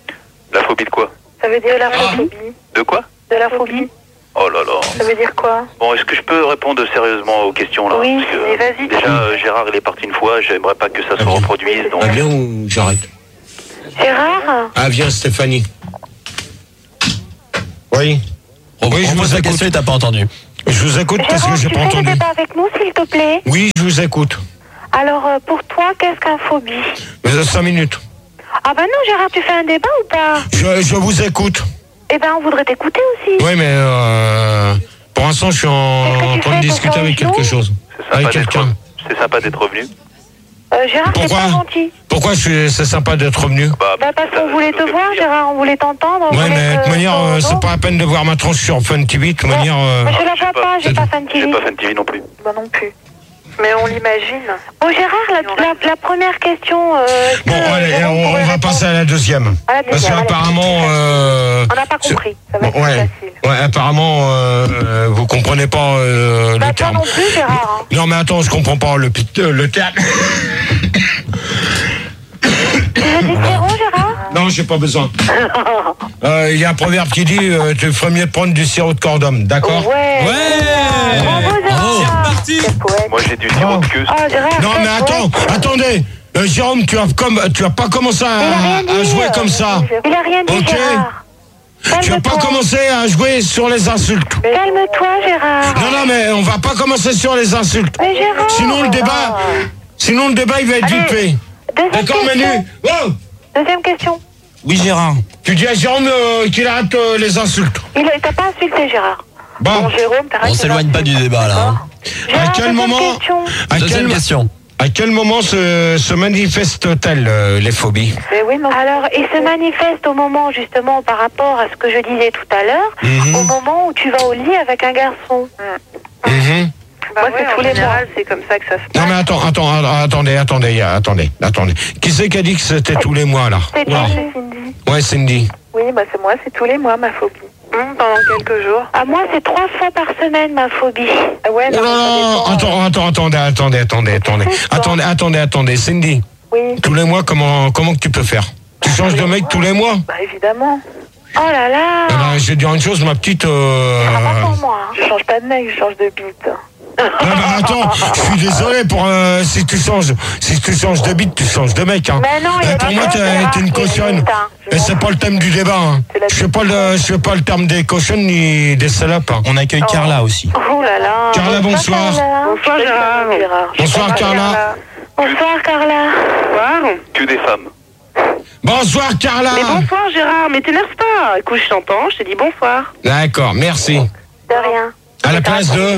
C: La phobie de quoi?
E: Ça veut dire la phobie.
C: De quoi?
E: De la phobie.
C: Oh là là.
E: Ça veut dire quoi?
C: Bon, est-ce que je peux répondre sérieusement aux questions là?
E: Oui,
C: parce que,
E: mais vas-y.
C: Déjà, euh, Gérard il est parti une fois, j'aimerais pas que ça se ah, reproduise. Donc...
J: Ah bien ou j'arrête?
E: Gérard?
J: Ah viens Stéphanie. Oui.
G: Oui, je vous écoute. T'as pas entendu.
J: Je vous écoute parce que j'ai pas entendu.
E: Tu fais le débat avec nous, s'il te plaît?
J: Oui, je vous écoute.
E: Alors, euh, pour toi, qu'est-ce qu'un phobie?
J: Euh, Cinq minutes.
E: Ah ben non, Gérard, tu fais un débat ou pas?
J: Je, je vous écoute.
E: Eh ben, on voudrait t'écouter aussi.
J: Oui, mais euh, pour l'instant, je suis en, en train de discuter avec quelque chose. Avec quelqu'un.
C: C'est sympa d'être revenu.
E: Euh, Gérard, c'est
J: Pourquoi
E: pas gentil.
J: Pourquoi je suis, c'est sympa d'être revenu?
C: Bah,
E: Bah parce qu'on voulait te voir, Gérard, on voulait t'entendre. on
J: Ouais,
E: voulait
J: mais de
E: que-
J: toute manière, euh, c'est pas la peine de voir ma tronche sur Fun T V. De toute manière. euh,
E: Mais je la vois pas, j'ai pas Fan T V.
C: J'ai pas Fan T V non plus.
E: Bah non plus. Mais on l'imagine. Oh Gérard, la, la, la première question... Euh, est-ce
J: Bon,
E: que
J: allez,
E: Jérôme
J: on,
E: pourrait
J: on va
E: répondre
J: passer à la deuxième.
E: À la
J: Parce
E: deuxième, allez.
J: qu'apparemment. Euh,
E: On n'a pas compris, ça va être
J: ouais,
E: plus facile.
J: ouais, apparemment, euh, euh, vous comprenez pas euh,
E: Bah
J: le
E: toi
J: terme.
E: non plus, Gérard. hein.
J: Non, mais attends, je comprends pas le, pit- euh, le terme.
E: Tu veux des sirop, Gérard?
J: Non, j'ai pas besoin. Euh, Il y a un proverbe qui dit euh, tu ferais mieux de prendre du sirop de cordum, d'accord?
E: Ouais.
G: Ouais.
E: Bravo, Gérard.
G: C'est parti.
E: Quel poète.
C: Moi j'ai du sirop de queue.
E: Oh, Gérard,
J: Non,
E: quel
J: mais attends,
E: poète.
J: attendez. Euh, Jérôme, tu as, comme, tu as pas commencé
E: Il a rien
J: à,
E: dit,
J: à jouer
E: euh,
J: comme ça.
E: Il a rien dit,
J: Ok.
E: Gérard.
J: Tu as pas
E: Calme-toi.
J: commencé à jouer sur les insultes.
E: Calme-toi, Gérard.
J: Non, non, mais on va pas commencer sur les insultes.
E: Mais Gérard.
J: Sinon le débat, sinon le débat il va être
E: Allez.
J: vite fait.
E: Deuxième
J: D'accord,
E: question.
J: Manu? Oh,
E: Deuxième question.
L: Oui, Gérard.
J: tu dis à Jérôme euh, qu'il arrête euh, les insultes.
E: Il a- t'a pas insulté, Gérard.
J: Bon,
E: Jérôme, t'arrêtes.
G: On s'éloigne pas du débat là. hein.
E: Gérard,
J: à quel
E: deuxième
J: moment,
E: question.
J: à
G: Deuxième
J: quel,
G: question.
J: à quel moment se, se manifestent-elles euh, les phobies?
E: Mais oui, non. Alors, il se manifeste au moment, justement, par rapport à ce que je disais tout à l'heure,
J: Mhm.
E: au moment où tu vas au lit avec un garçon.
J: Mhm.
E: Moi, c'est tous les mois. C'est comme ça que ça se
J: Non mais attends, attends, attends, attendez, attendez, attendez, attendez. Qui c'est qui a dit que c'était tous les mois là?
E: C'est
J: Oula.
E: Cindy.
J: Ouais, Cindy.
E: Oui, bah c'est moi, c'est tous les mois, ma phobie. pendant quelques jours. À moi, c'est trois fois par semaine, ma phobie. Ouais,
J: Oh là là, attends, attends, attendez, attendez, attendez, attendez, attendez, attendez, attendez, Cindy.
E: Oui.
J: Tous les mois, comment, comment que tu peux faire? Tu changes de mec tous les mois?
E: Bah évidemment. Oh là là.
J: Eh ben, je vais te dire une chose, ma petite. Euh...
E: Ça va pas pour moi. Hein. Je change pas de mec, je change de bite.
J: Non, bah, attends, je suis désolé pour euh, si tu changes, si tu changes de bite, tu changes de mec. Hein.
E: Mais non, il y a
J: Eh, pour
E: des
J: moi,
E: choses,
J: t'es
E: Gérard,
J: t'es une
E: qui
J: cochonne.
E: existent, hein.
J: Et c'est pas le thème du débat. Hein. Je fais pas le, je fais pas le terme des cochonnes ni des salopes. Hein.
L: On accueille
E: Oh.
L: Carla aussi.
E: Oh là là.
J: Carla, bonsoir.
E: Carla. Bonsoir Gérard.
J: Bonsoir Carla.
E: Bonsoir Carla.
C: Bonsoir. Que des femmes.
J: Bonsoir Carla.
M: Mais bonsoir Gérard, mais t'énerve pas. Écoute, je t'entends, je te dis bonsoir.
J: D'accord, merci.
E: De rien.
J: À la place de.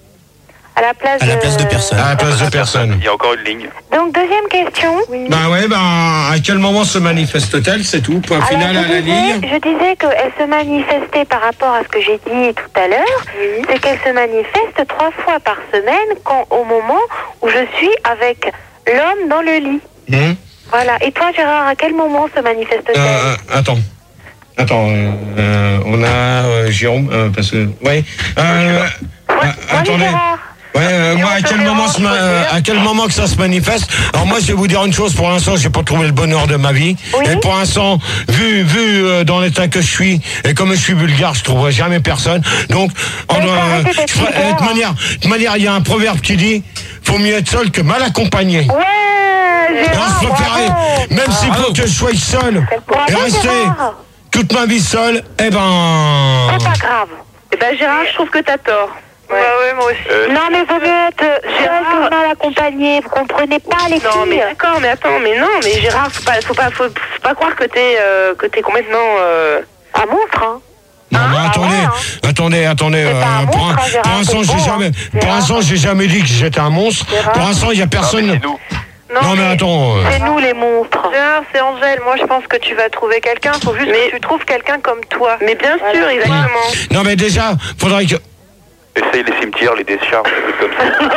E: À la place,
L: À la place de
E: de...
L: personne.
J: À la place de personne.
C: Il y a encore une ligne.
E: Donc deuxième question. Oui.
J: Ben ouais, ben à quel moment se manifeste-t-elle, c'est tout. Point
E: Alors,
J: final
E: je
J: à la
E: disais,
J: ligne.
E: je disais qu'elle se manifestait par rapport à ce que j'ai dit tout à l'heure. Oui. C'est qu'elle se manifeste trois fois par semaine quand, au moment où je suis avec l'homme dans le lit.
J: Hum.
E: Voilà. Et toi Gérard, à quel moment se manifeste-t-elle?
J: Euh, attends. Attends, euh, euh, on a euh, Jérôme, euh, parce que. Ouais. Euh,
E: Moi,
J: euh,
E: moi,
J: attendez.
E: Gérard.
J: Ouais, euh, moi, à quel moment, se ma- euh, à quel moment que ça se manifeste? Alors moi, je vais vous dire une chose. Pour l'instant, j'ai pas trouvé le bonheur de ma vie.
E: Oui.
J: Et pour l'instant, vu, vu euh, dans l'état que je suis et comme je suis vulgaire, je trouverai jamais personne. Donc, on
E: Mais
J: doit.
E: faut arrêter
J: je
E: d'être
J: ferai-
E: vulgaire.
J: de toute manière, de toute manière, il y a un proverbe qui dit, faut mieux être seul que mal accompagné.
E: Ouais,
J: Et on
E: Gérard,
J: se préparer,
E: bravo.
J: même s'il faut que je sois seul
E: Bravo,
J: et rester
E: Gérard.
J: toute ma vie seul, eh ben.
E: C'est pas grave.
M: Eh ben Gérard, je trouve que t'as tort.
E: Ouais. Bah ouais, moi aussi.
C: Euh,
E: Non, mais vaut mieux être Gérard que mal accompagné. Vous comprenez pas les
M: Non, mais
E: filles.
M: d'accord, mais attends, mais non, mais Gérard, faut pas, faut pas, faut, faut pas croire que t'es, euh, que t'es complètement. Euh...
E: Un monstre, hein.
J: Non, mais
E: Ah,
J: attendez,
E: ouais, hein.
J: attendez, attendez.
E: C'est pas un
J: euh, pour
E: monstre, hein, Gérard,
J: pour l'instant,
E: c'est
J: j'ai
E: beau,
J: jamais,
E: hein.
J: pour
E: Gérard.
J: l'instant, j'ai jamais dit que j'étais un monstre.
E: Gérard.
J: Pour l'instant, il y a personne.
C: c'est nous.
J: Non, mais attends. euh,
E: C'est nous les monstres.
M: Gérard, c'est Angèle. Moi, je pense que tu vas trouver quelqu'un. Faut juste que tu trouves quelqu'un comme toi. Mais bien sûr, exactement.
J: Non, mais déjà, faudrait que.
C: Essaye les cimetières, les décharges, des trucs comme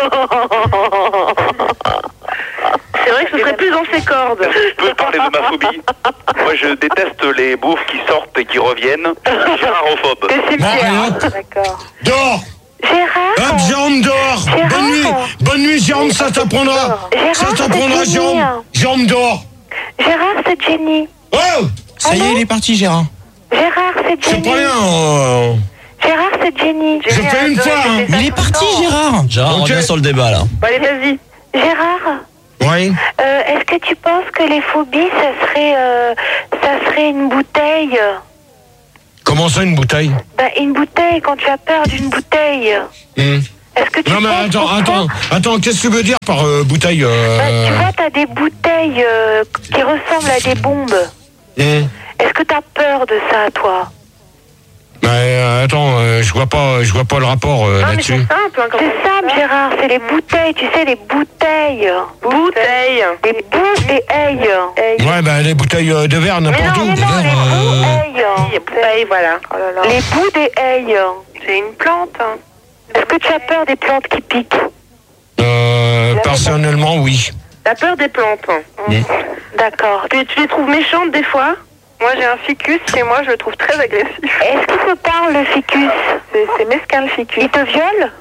C: ça.
M: C'est vrai que ce serait plus dans ses cordes.
C: Je peux parler de ma phobie. Moi, je déteste les bouffes qui sortent et qui reviennent. Gérarophobe.
E: Des
J: Bon, allez,
E: cimetières.
J: hop.
E: D'accord.
J: Dehors.
E: Gérard.
J: Hop, Jérôme, dehors.
E: Gérard.
J: Bonne nuit. Bonne nuit, Jérôme, ça t'apprendra.
E: Gérard,
J: Ça t'apprendra,
E: c'est
J: Jérôme.
E: fini.
J: Jérôme, dehors.
E: Gérard, c'est Jenny.
J: Oh,
L: Ça y est, il est parti, Gérard.
E: Gérard, c'est
J: c'est
E: Jenny.
J: pas rien. euh,
E: Gérard, c'est Jenny.
J: J'ai fait une fois, hein.
L: Mais il est parti, Gérard.
G: Gérard, on
J: Ok.
G: revient sur le débat là.
M: Bon, allez, vas-y.
E: Gérard,
J: Oui.
E: euh, est-ce que tu penses que les phobies, ça serait, euh, ça serait une bouteille?
J: Comment ça, une bouteille?
M: Bah, une bouteille, quand tu as peur d'une bouteille.
J: Mmh.
M: Est-ce que tu
J: Non, mais attends, attends, attends, qu'est-ce que tu veux dire par euh, bouteille euh...
M: bah, tu vois, t'as des bouteilles euh, qui ressemblent à des bombes.
J: Mmh.
M: Est-ce que t'as peur de ça, toi?
J: Bah, euh, attends, euh, je vois pas, je vois pas le rapport euh, là-dessus.
M: C'est simple, hein, c'est simple, Gérard, c'est les bouteilles, tu sais, les bouteilles. Bouteilles. Les bouteilles.
J: Ouais, bah les bouteilles euh, de verre, n'importe où.
M: Mais non,
J: Des verres,
M: les
J: euh...
M: bouteilles. Les bouteilles, voilà. Oh là là. Les bouteilles. C'est une plante. Hein. Est-ce que tu as peur des plantes qui piquent?
J: Euh, personnellement, oui.
M: T'as peur des plantes?
J: Mmh.
M: D'accord. Tu, tu les trouves méchantes des fois? Moi j'ai un ficus chez moi, je le trouve très agressif. Est-ce qu'il te parle le ficus? C'est mesquin le ficus. Il te viole?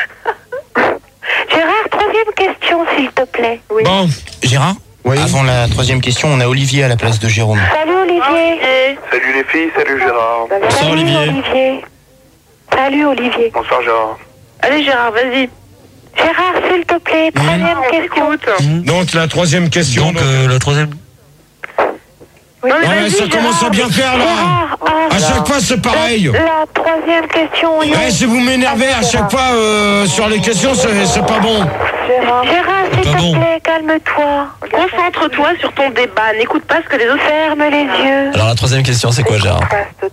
M: Gérard, troisième question s'il te plaît. Oui.
L: Bon, Gérard, oui. Avant la troisième question, on a Olivier à la place de Jérôme.
M: Salut Olivier.
C: Salut les filles, salut Gérard.
M: Bonsoir salut, Olivier. Olivier. Salut Olivier.
C: Bonsoir Gérard.
M: Allez Gérard, vas-y. Gérard, s'il te plaît, troisième mmh. question.
J: Mmh. Donc la troisième question.
D: Donc, donc euh, la troisième.
M: Oui,
J: ah ouais, ça Gérard, commence à bien faire là. Gérard, ah, à chaque fois c'est pareil.
M: La, la troisième question.
J: Ouais, si vous m'énervez à chaque fois euh, sur les questions, c'est, c'est pas bon.
M: Gérard, Gérard s'il te bon. plaît, calme-toi. Concentre-toi sur ton débat. N'écoute pas ce que les autres ferment les yeux.
G: Alors la troisième question, c'est quoi, Gérard?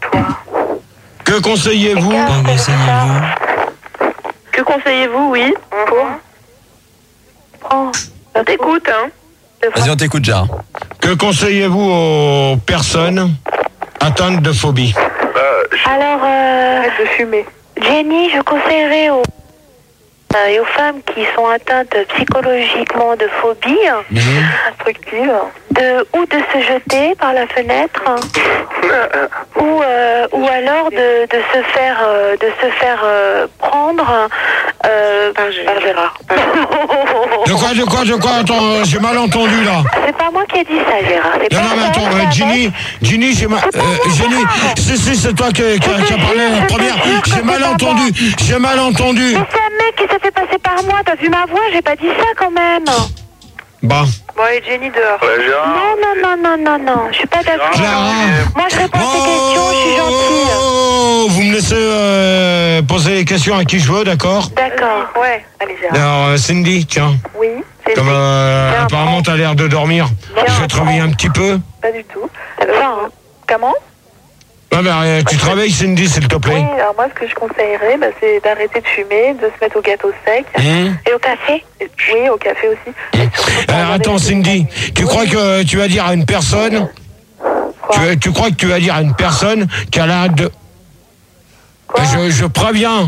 J: Que conseillez-vous?
G: Que conseillez-vous?
M: Que conseillez-vous, oui. Pour Prends. On t'écoute, hein.
G: Vas-y, on t'écoute, Gérard.
J: Que conseillez-vous aux personnes atteintes de phobie?
M: Alors, euh, arrête de fumer. Jenny, je conseillerais aux, euh, et aux femmes qui sont atteintes psychologiquement de phobie, mmh. instructive, de, ou de se jeter par la fenêtre, ou, euh, ou alors de, de se faire, euh, de se faire euh, prendre euh, par Gérard.
J: De quoi, de quoi, de quoi? Attends, j'ai mal entendu là.
M: C'est pas moi qui ai dit ça, Gérard. C'est
J: non,
M: pas
J: non, mais attends, euh, Ginny, Ginny, j'ai mal. Euh, Ginny, si, si, c'est toi qui, qui, qui a parlé la première. J'ai mal entendu, j'ai mal entendu.
M: Mais c'est un mec qui s'est fait passer par moi, t'as vu ma voix? J'ai pas dit ça quand même.
J: Bah.
M: Bon, allez, Jenny dehors.
C: Ouais, Gérard.
M: Non, non, non, non, non, non, je suis pas d'accord. Moi, je réponds à tes questions, je suis gentille.
J: Oh, vous me laissez euh, poser les questions à qui je veux, d'accord?
M: D'accord, ouais. Allez, Gérard.
J: Alors, euh, Cindy, tiens.
M: Oui, c'est
J: Comme euh, apparemment t'as l'air de dormir, je vais te réveiller un petit peu.
M: Pas du tout. Ça va, hein. Comment?
J: Ah bah, euh, tu te réveilles, Cindy, s'il te plaît.
M: Oui, alors moi, ce que je conseillerais, bah, c'est d'arrêter de fumer, de se mettre au gâteau sec. Mmh. Et au café? Oui, au café aussi.
J: Mmh. Alors attends, Cindy, tu oui. crois que tu vas dire à une personne tu, tu crois que tu vas dire à une personne qu'elle a de... Quoi? Je, je préviens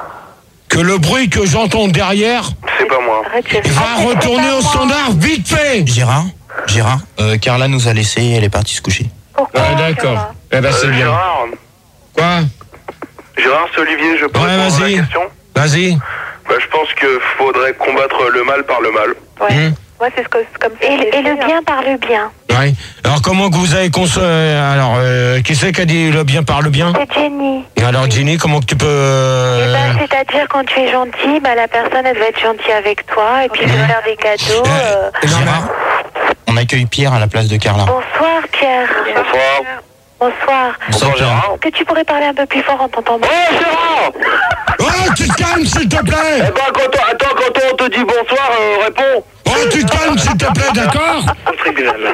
J: que le bruit que j'entends derrière...
C: C'est pas moi.
J: Il va ah, retourner au standard, vite fait.
L: Gérard, Gérard, euh, Carla nous a laissé, elle est partie se coucher.
J: Pourquoi? Ah, d'accord. Eh ben, c'est euh, bien.
C: Gérard.
J: Quoi?
C: Gérard, c'est Olivier, je peux
J: ouais,
C: répondre à la question?
J: Vas-y.
C: Bah, je pense qu'il faudrait combattre le mal par le mal.
M: Ouais, mmh. ouais c'est ce que, comme ça. Et, et le bien par le bien.
J: Ouais. Alors, comment que vous avez conçu... Alors, euh, qui c'est qui a dit le bien par le bien?
M: C'est Jenny.
J: Et alors, Jenny, comment que tu peux... Euh...
M: Eh ben, c'est-à-dire, quand tu es gentil, bah, la personne, elle va être gentille avec toi, et puis mmh. faire des cadeaux. Euh...
L: Euh, Gérard, on accueille Pierre à la place de Carla.
M: Bonsoir, Pierre.
C: Bonsoir.
M: Bonsoir.
C: Bonsoir, Gérard.
M: Est-ce que tu pourrais parler un peu plus fort en t'entendant?
C: Oh, Gérard!
J: Oh, tu te calmes, s'il te plaît!
C: Eh ben, quand on, attends, quand on te dit bonsoir, euh, réponds!
J: Oh, tu te calmes, s'il te plaît, d'accord?
C: Eh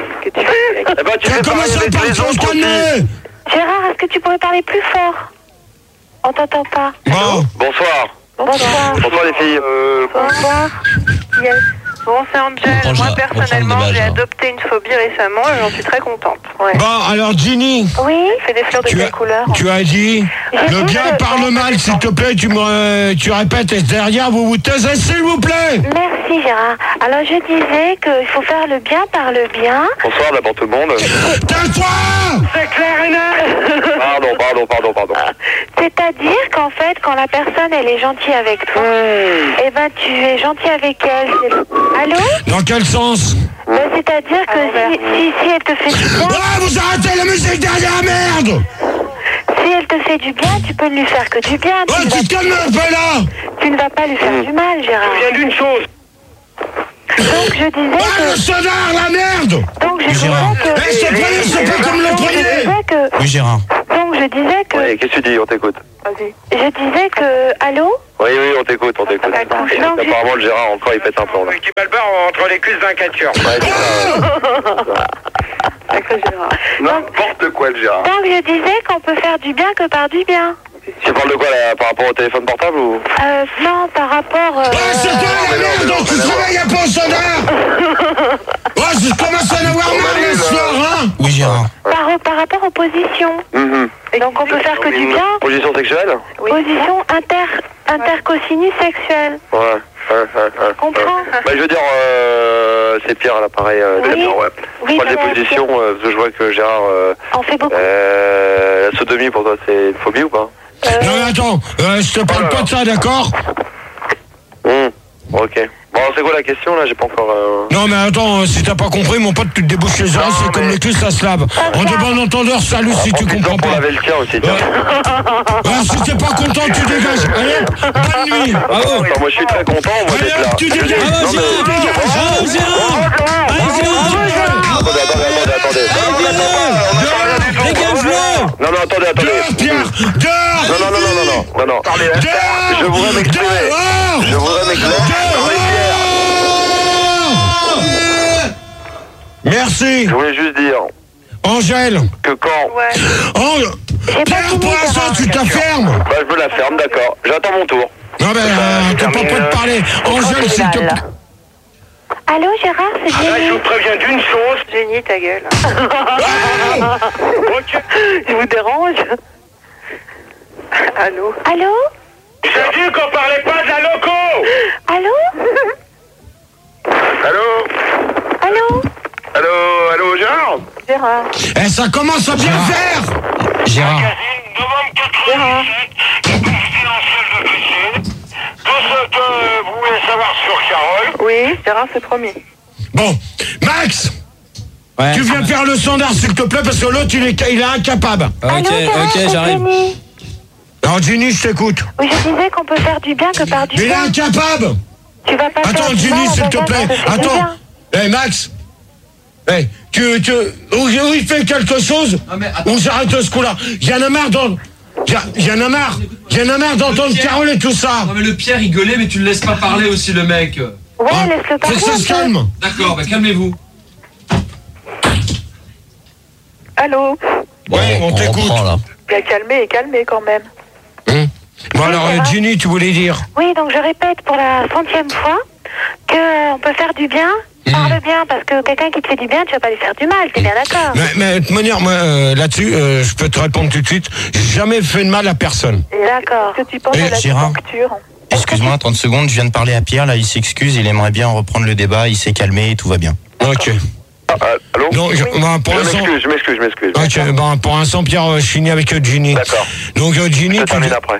C: ben, tu fais
J: comment ça parle, faut se calmer?
M: Gérard, est-ce que tu pourrais parler plus fort? On t'entend pas.
J: Bon.
C: Bonsoir.
M: Bonsoir.
C: Bonsoir, les filles. Euh...
M: Bonsoir. Yes. Bon, c'est Angel. Moi, personnellement, j'ai adopté une phobie récemment et j'en suis très contente. Ouais.
J: Bon, alors, Ginny.
M: Oui, c'est des fleurs de quelle couleur?
J: Tu as dit le bien par le mal, s'il te plaît, tu me, tu répètes et derrière, vous vous taisez, s'il vous plaît.
M: Merci, Gérard. Alors, je disais qu'il faut faire le bien par le bien.
C: Bonsoir, d'abord tout le monde.
J: Tais-toi!
M: C'est clair et net.
C: Pardon, pardon, pardon, pardon.
M: C'est-à-dire qu'en fait, quand la personne, elle est gentille avec toi, mmh. eh ben, tu es gentil avec elle. Allô?
J: Dans quel sens?
M: Ben, c'est-à-dire que si, si, si elle te fait du bien...
J: Ah, vous arrêtez la musique derrière, merde!
M: Si elle te fait du bien, tu peux ne lui faire que du bien.
J: Oh, tu te calmes un peu là!
M: Tu ne vas pas lui faire mmh. du mal, Gérard.
C: Je viens d'une chose.
M: Donc je disais
J: ah,
M: que...
J: le sonar, la merde!
M: Donc je disais
L: Gérard.
M: que...
J: Eh, ce premier, c'est pas comme le premier!
M: Que...
L: Oui, Gérard.
M: Donc je je disais que...
N: Oui, qu'est-ce que tu dis? On t'écoute.
M: Vas-y. Je disais que... Allô?
N: Oui, oui, on t'écoute, on t'écoute. Apparemment, le Gérard, encore, il pète un plomb, là.
J: Qui bat le beurre entre les cuisses d'un catcheur.
N: Ouais, c'est ça.
M: Sacré Gérard.
N: N'importe quoi, le Gérard.
M: Donc, je disais qu'on peut faire du bien que par du bien.
N: Tu parles de quoi, là, par rapport au téléphone portable, ou?
M: Euh, non, par rapport... Euh...
J: Oh, c'est toi la merde dont tu travailles à Pont-Sonard. Oh, je commence à en avoir marre le soir, hein.
L: Oui, Gérard.
M: Par, par rapport aux positions.
N: Mm-hmm.
M: Et donc, on peut faire que du bien.
N: Position sexuelle?
M: Oui. Position inter... intercosinus sexuelle.
N: Ouais, ouais, ouais, ouais.
M: Comprends?
N: Bah, je veux dire, euh, c'est Pierre, là, pareil. Euh,
M: oui.
N: D'accord, ouais.
M: Oui,
N: je parle des positions, euh, parce que je vois que Gérard... Euh,
M: on fait beaucoup.
N: Euh, la sodomie, pour toi, c'est une phobie ou pas?
J: Euh... Non mais attends, euh, je te parle pas de ça, d'accord?
N: Hum, ok. Bon, c'est quoi la question, là? J'ai pas encore... Euh...
J: Non mais attends, euh, si t'as pas compris, mon pote, tu te débouches les oreilles, c'est mais... comme les cuisses, ça se lave. On te bon entendeur, salut si tu comprends pas.
N: Laver le tien aussi, tiens.
J: Alors si t'es pas content, tu dégages. Allez, bonne nuit.
N: Bravo. Attends, moi je suis très content, moi
J: allez,
N: d'être là.
J: Tu dégages.
G: Bravo, Gérard. Bravo, Gérard. Allez, Gérard.
N: Attendez, attendez, attendez, attendez.
G: Dégage-le.
N: Non, non, attendez, attendez.
J: Dehors, Pierre. Dehors.
N: Non, non, non, non, non, non, non.
J: Dehors.
N: Je voudrais m'exprimer. Je voudrais m'exprimer.
J: Merci.
N: Je voulais juste dire.
J: Angèle.
N: Que quand.
M: Ouais.
J: Oh, Pierre, pour l'instant, tu t'affermes.
N: Bah, je me la ferme, d'accord. J'attends mon tour.
J: Non, mais euh, t'as pas prêt de parler. Angèle, s'il te plaît.
M: Allô, Gérard, c'est Jenny.
J: Ah,
N: je vous préviens d'une chose.
M: Jenny, ta gueule.
N: Ok.
M: Je vous dérange? Allô? Allô?
N: J'ai dit qu'on parlait pas de la loco.
M: Allô?
N: Allô?
M: Allô?
N: Allô, allô, Gérard?
M: Gérard.
J: Eh, ça commence à bien
L: Gérard.
J: faire.
L: Gérard.
M: Gérard.
N: Tout ce que vous voulez savoir sur Carole.
M: Oui, Gérard, c'est promis.
J: Bon, Max.
G: Ouais.
J: Tu viens faire le standard, s'il te plaît, parce que l'autre, il est, il est incapable.
G: Ok,
M: Allô, Gérard,
G: ok,
M: c'est
G: j'arrive.
M: Jenny.
J: Alors, Ginny, je t'écoute.
M: Oui, je disais qu'on peut faire du bien que par du
J: Mais il est
M: bien.
J: incapable.
M: Tu vas pas faire
J: Attends,
M: du
J: Ginny,
M: mal,
J: s'il
M: on
J: te
M: va
J: plaît.
M: faire du
J: Attends.
M: bien.
J: Eh, Max. Eh, tu, tu, où, où il fait quelque chose, on s'arrête ce coup-là. Y'en a marre d'entendre. Y'en a marre. Y'en a marre d'entendre Carole et tout ça.
O: Non mais le Pierre il gueulait mais tu le laisses pas parler aussi le mec.
M: Ouais, hein, laisse-le parler.
J: Faut que ça se calme.
O: D'accord, bah calmez-vous.
M: Allô?
J: Ouais, on, on t'écoute.
M: Bien calmé et calmé quand même.
J: Hum. Bon alors, euh, Ginny, tu voulais dire?
M: Oui, donc je répète pour la centième fois qu'on peut faire du bien par le bien, parce que quelqu'un qui te fait du bien, tu vas pas lui faire du mal, t'es bien d'accord?
J: Mais, mais de toute manière, moi, euh, là-dessus, euh, je peux te répondre tout de suite. J'ai jamais fait de mal à personne.
M: D'accord. Est-ce que tu penses
L: Et
M: à la
L: Gérard.
M: conjoncture?
L: Excuse-moi, trente secondes, je viens de parler à Pierre, là, il s'excuse, il aimerait bien reprendre le débat, il s'est calmé et tout va bien.
J: Ok.
N: Ah, ah, allô?
J: Non, je,
M: Oui.
J: bah, pour
N: Je
J: l'instant.
N: m'excuse, je m'excuse, je m'excuse.
J: Ok, bah, pour l'instant, Pierre, euh, je finis avec euh, Ginny.
N: D'accord.
J: Donc, euh, Ginny,
N: Je
J: tu.
N: termine après.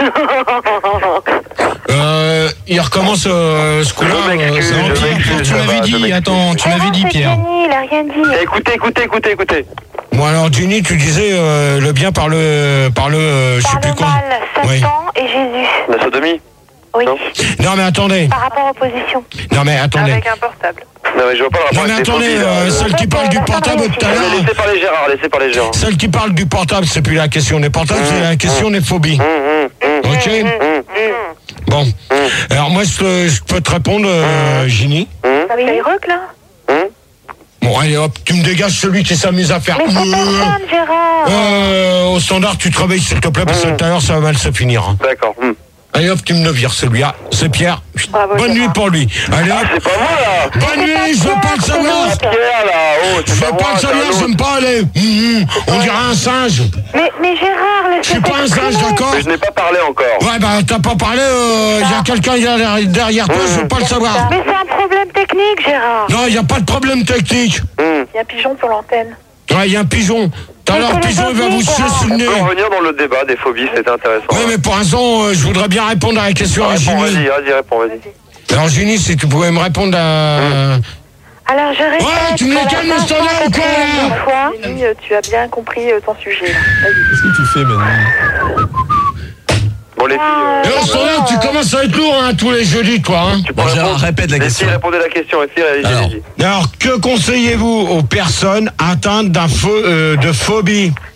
J: Euh, il recommence euh, ce coup-là.
N: Je m'excuse,
J: euh,
N: je
J: c'est-
N: m'excuse,
L: tu
N: ça
L: m'avais
N: va,
L: dit,
N: je m'excuse.
L: attends, tu m'avais dit,
M: c'est
L: Pierre.
M: Jenny, il a rien dit.
N: Écoutez, écoutez, écoutez, écoutez.
J: Bon, alors, Ginny, tu disais euh, le bien par le. Par le. Euh, je sais
M: Par
J: plus
M: le
J: quoi.
M: mal, Satan
J: Oui.
M: et Jésus.
N: La sodomie?
M: Oui.
N: Non.
J: Non, mais attendez.
M: Par rapport aux positions.
J: Non, mais attendez.
M: Avec un portable.
N: Non, mais je vois pas le rapport
J: Non, mais
N: avec les
J: attendez,
N: phobies, là.
J: euh, celle qui parle du portable tout à l'heure.
N: Laissez parler Gérard, laissez parler Gérard.
J: Celle qui parle du portable, c'est plus la question des portables, c'est la question des phobies. Ok? Bon. Alors, moi, je, te- je peux te répondre, euh, Ginny.
M: Ça rock là?
J: Bon, allez hop, tu me dégages celui qui s'amuse à faire.
M: Mais c'est personne, Gérard.
J: Euh, au standard, tu te réveilles, s'il te plaît, parce que tout à l'heure, ça va mal se finir.
N: D'accord.
J: Allez hop, tu me le vires, celui-là. C'est Pierre.
M: Bravo,
J: Bonne
M: Gérard.
J: nuit pour lui. Allez hop.
N: C'est pas moi, là.
J: Bonne nuit, je veux pas le savoir.
N: Pierre, là. Oh,
J: Je
N: c'est
J: veux
N: pas
J: pas
N: moi,
J: le
N: c'est
J: savoir,
N: un autre.
J: j'aime pas aller. Hum, hum, on dirait un singe.
M: Mais, mais Gérard, laisse-le
J: Je suis pas un singe, d'accord?
N: Mais je n'ai pas parlé encore.
J: Ouais, bah, t'as pas parlé, il y a quelqu'un derrière, derrière toi, je veux pas le savoir.
M: Mais c'est un problème technique, Gérard.
J: Non, il y a pas de problème technique.
M: Il y a un pigeon sur l'antenne.
J: Ouais, il y a un pigeon. Tout à l'heure, le pigeon, il va vous chier sur le
N: On
J: nez.
N: peut revenir dans le débat des phobies, c'est intéressant.
J: Ouais, mais pour l'instant, euh, je voudrais bien répondre à la question à
N: Réponds,
J: Ginny.
N: vas-y, vas-y, réponds, vas-y.
J: Alors, Ginny, si tu pouvais me répondre à...
M: Alors je répète.
J: Ouais, tu me
M: pour
J: les
M: la
J: calmes, le standard, ou quoi,
M: cinquante-quatrième
J: là
M: fois, oui, euh, tu as bien compris euh, ton sujet.
G: Qu'est-ce que tu fais maintenant?
N: Bon, les filles...
J: Et au standard, tu commences à être lourd, hein, tous les jeudis, toi, hein.
N: Tu peux
G: Bon, Gérard,
N: répondre.
G: répète la
N: Les
G: question.
N: filles, répondez à la question. Les filles, allez,
G: Alors.
N: allez-y.
J: Alors, que conseillez-vous aux personnes atteintes d'un pho- euh, de phobie?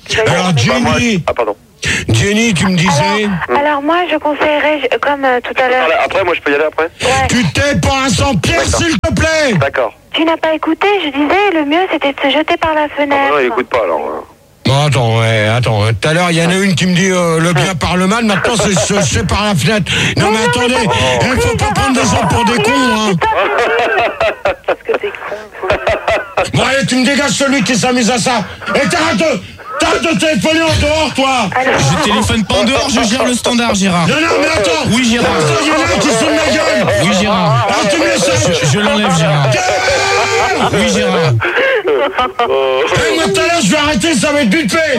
J: Alors, Jenny.
N: Ah, pardon.
J: Jenny, tu me disais.
M: Alors, alors moi, je conseillerais, je- comme euh, tout à l'heure.
N: Après, moi, je peux y aller après
M: Ouais.
J: Tu t'es pour l'instant, Pierre, s'il te plaît.
N: D'accord.
M: Tu n'as pas écouté, je disais, le mieux c'était de se jeter par la fenêtre.
N: Non, il écoute pas alors.
J: Bon, attends, ouais, attends. Tout à l'heure, il y en a une qui me dit euh, le bien par le mal. Maintenant, c'est c'est- c'est par la fenêtre. Non, mais, mais attendez, il ne faut pas prendre des gens pour des cons, hein.
E: Qu'est-ce que t'es con.
J: Bon, allez, tu me dégages celui qui s'amuse à ça. Et t'arrêtes de, t'arrêtes de téléphoner en dehors, toi.
L: Je téléphone pas en dehors, je gère le standard, Gérard.
J: Non, non, mais attends.
L: Oui, Gérard.
J: Il y en a un qui se fout de ma gueule.
L: Oui, Gérard.
J: Ah, tu me laisses.
L: Je, je l'enlève, Gérard. Oui, Gérard.
J: Eh, moi, tout à l'heure, je vais arrêter, ça va être vite fait.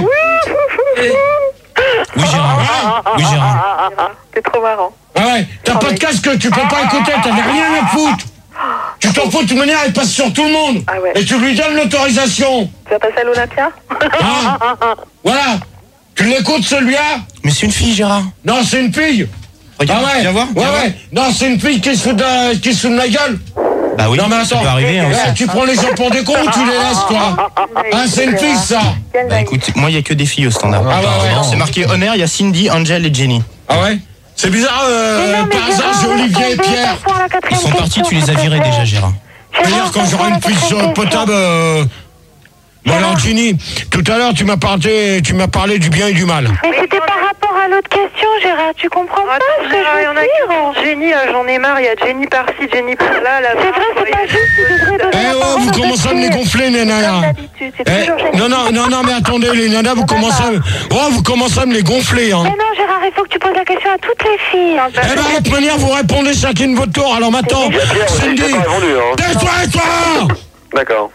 L: Oui, Gérard. Oui, Gérard.
E: T'es trop marrant.
J: Ah ouais, t'as pas de casque, tu peux pas écouter, t'as rien à foutre. Tu t'en fous de toute manière, il passe sur tout le monde.
E: Ah ouais.
J: Et tu lui donnes l'autorisation.
E: Tu vas passer à l'Olympia?
J: Hein? Voilà. Tu l'écoutes, celui-là?
L: Mais c'est une fille, Gérard.
J: Non, c'est une fille.
L: Regarde,
J: ah ouais,
L: viens voir.
J: ouais,
L: viens
J: ouais. Non, c'est une fille qui se fout de, qui se fout de ma gueule.
L: Bah oui,
J: non, mais
L: ça
J: attends.
L: peut arriver. Hein,
J: Ouais, tu prends les gens pour des cons ou tu les laisses, toi? Ah, c'est une fille, ça.
L: Bah écoute, moi il y a que des filles au standard.
J: Ah ouais, ouais.
L: C'est marqué honneur, il y a Cindy, Angel et Jenny.
J: Ah ouais? C'est bizarre, euh,
M: non, mais
J: par hasard, j'ai
M: Gérard,
J: Olivier et
M: laisse tomber,
J: Pierre.
M: passons à la quatrième
L: Ils sont partis,
M: question,
L: tu les as
M: s'il te
L: virés
M: plaît.
L: déjà, Gérard.
J: D'ailleurs, quand j'aurai une prise
M: Gérard,
J: potable, euh... Bon, alors, Ginny, tout à l'heure, tu m'as parlé, tu m'as parlé du bien et du mal.
M: Mais c'était par rapport à l'autre question, Gérard, tu comprends pas ce que
E: Gérard, il y
M: je
E: en
M: veux
E: a qui
M: dire?
E: font Jenny, euh, j'en ai marre, il y a Jenny par-ci, Jenny par-là. là,
M: C'est vrai, c'est pas juste, tu devrais donner
J: Eh
M: la
J: oh,
M: parole
J: vous
M: aux
J: commencez à me les
M: autres
J: gonfler, les
M: filles.
J: nanas.
M: Comme d'habitude, c'est
J: Eh,
M: toujours Jenny.
J: non, non, non, non, mais attendez, les nanas, vous commencez à, oh, vous commencez à me les gonfler, hein.
M: Mais non, Gérard, il faut que tu poses la question à toutes les filles.
J: Eh ben, de toute manière, vous répondez chacune votre tour. Alors maintenant,
N: Il y a Pierre aussi,
J: Cindy,
N: j'ai pas répondu, hein.
J: tais-toi, tais-toi.
N: D'accord.